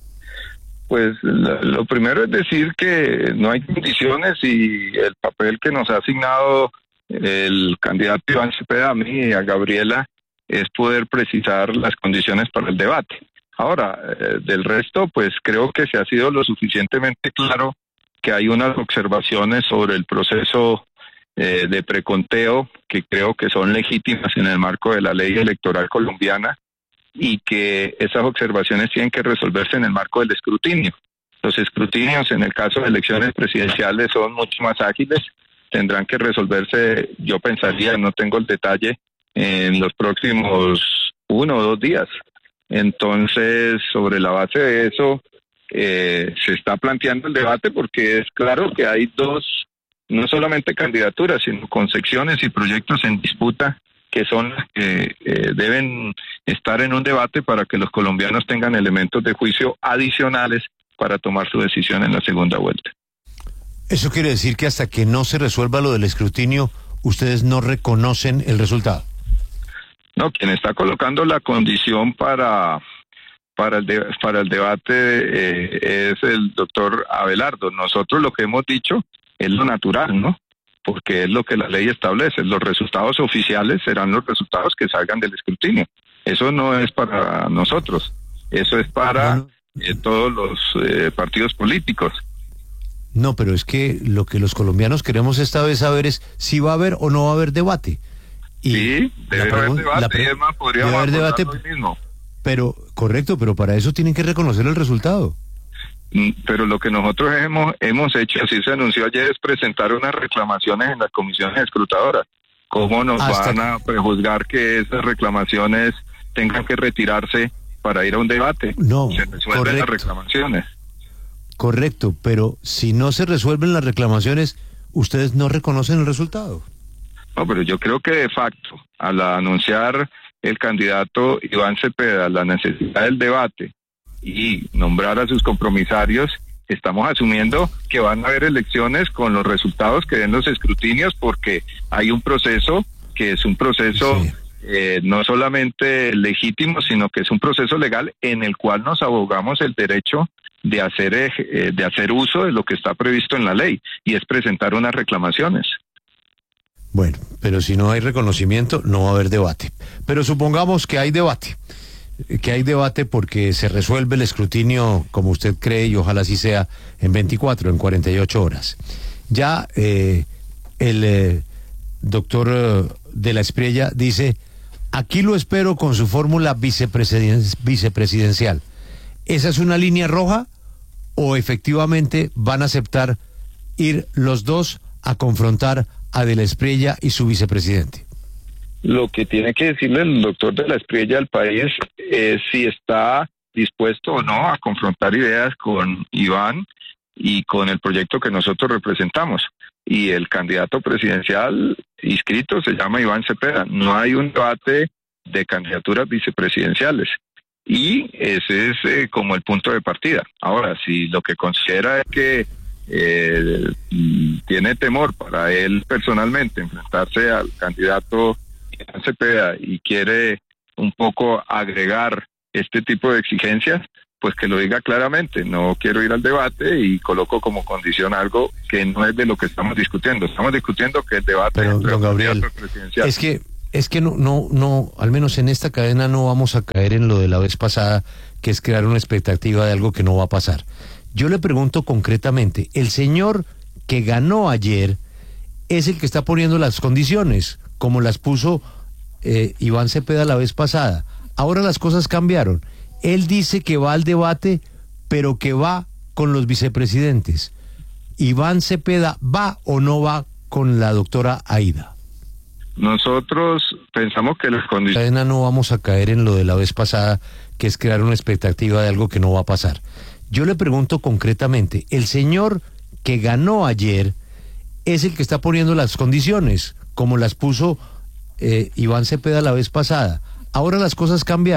Pues lo, lo primero es decir que no hay condiciones, y el papel que nos ha asignado el candidato Iván Cepeda, a mí y a Gabriela, es poder precisar las condiciones para el debate. Ahora, eh, del resto, pues creo que se ha sido lo suficientemente claro que hay unas observaciones sobre el proceso eh, de preconteo que creo que son legítimas en el marco de la ley electoral colombiana, y que esas observaciones tienen que resolverse en el marco del escrutinio. Los escrutinios en el caso de elecciones presidenciales son mucho más ágiles, tendrán que resolverse, yo pensaría, no tengo el detalle, en los próximos uno o dos días. Entonces, sobre la base de eso, eh, se está planteando el debate, porque es claro que hay dos, no solamente candidaturas, sino concepciones y proyectos en disputa que son las que eh, deben estar en un debate para que los colombianos tengan elementos de juicio adicionales para tomar su decisión en la segunda vuelta. ¿Eso quiere decir que hasta que no se resuelva lo del escrutinio, ustedes no reconocen el resultado? No, quien está colocando la condición para para el de, para el debate eh, es el doctor Abelardo. Nosotros lo que hemos dicho es lo natural, ¿no? Porque es lo que la ley establece. Los resultados oficiales serán los resultados que salgan del escrutinio. Eso no es para nosotros, eso es para eh, todos los eh, partidos políticos. No, pero es que lo que los colombianos queremos esta vez saber es si va a haber o no va a haber debate. Y sí, debe haber debate, y es más, podríamos haber debate hoy mismo. Pero, correcto, pero para eso tienen que reconocer el resultado. Pero lo que nosotros hemos hemos hecho, así se anunció ayer, es presentar unas reclamaciones en las comisiones escrutadoras. ¿Cómo nos Hasta... van a prejuzgar que esas reclamaciones tengan que retirarse para ir a un debate? No, se resuelven correcto. Las reclamaciones. Correcto, pero si no se resuelven las reclamaciones, ¿ustedes no reconocen el resultado? No, pero yo creo que de facto, al anunciar el candidato Iván Cepeda la necesidad del debate y nombrar a sus compromisarios, estamos asumiendo que van a haber elecciones con los resultados que den los escrutinios, porque hay un proceso que es un proceso sí. eh, no solamente legítimo, sino que es un proceso legal en el cual nos abogamos el derecho de hacer eh, de hacer uso de lo que está previsto en la ley, y es presentar unas reclamaciones. Bueno, pero si no hay reconocimiento, no va a haber debate. Pero supongamos que hay debate, que hay debate porque se resuelve el escrutinio, como usted cree, y ojalá así sea, en veinticuatro, en cuarenta y ocho horas. Ya eh, el eh, doctor de la Espriella dice, aquí lo espero con su fórmula vicepresiden- vicepresidencial. ¿Esa es una línea roja o efectivamente van a aceptar ir los dos a confrontar a de la Espriella y su vicepresidente? Lo que tiene que decirle el doctor de la Espriella al país es si está dispuesto o no a confrontar ideas con Iván y con el proyecto que nosotros representamos. Y el candidato presidencial inscrito se llama Iván Cepeda. No hay un debate de candidaturas vicepresidenciales. Y ese es eh, como el punto de partida. Ahora, si lo que considera es que eh, tiene temor para él personalmente enfrentarse al candidato Iván Cepeda y quiere un poco agregar este tipo de exigencias, pues que lo diga claramente. No quiero ir al debate y coloco como condición algo que no es de lo que estamos discutiendo. Estamos discutiendo que el debate Pero, don Gabriel, presidencial. es que es que no no no al menos en esta cadena no vamos a caer en lo de la vez pasada, que es crear una expectativa de algo que no va a pasar. Yo le pregunto concretamente, el señor que ganó ayer es el que está poniendo las condiciones, como las puso eh, Iván Cepeda la vez pasada. Ahora las cosas cambiaron. Él dice que va al debate, pero que va con los vicepresidentes. ¿Iván Cepeda va o no va con la doctora Aida? Nosotros pensamos que las condiciones... No vamos a caer en lo de la vez pasada, que es crear una expectativa de algo que no va a pasar. Yo le pregunto concretamente, el señor que ganó ayer es el que está poniendo las condiciones, como las puso eh, Iván Cepeda la vez pasada. Ahora las cosas cambiaron.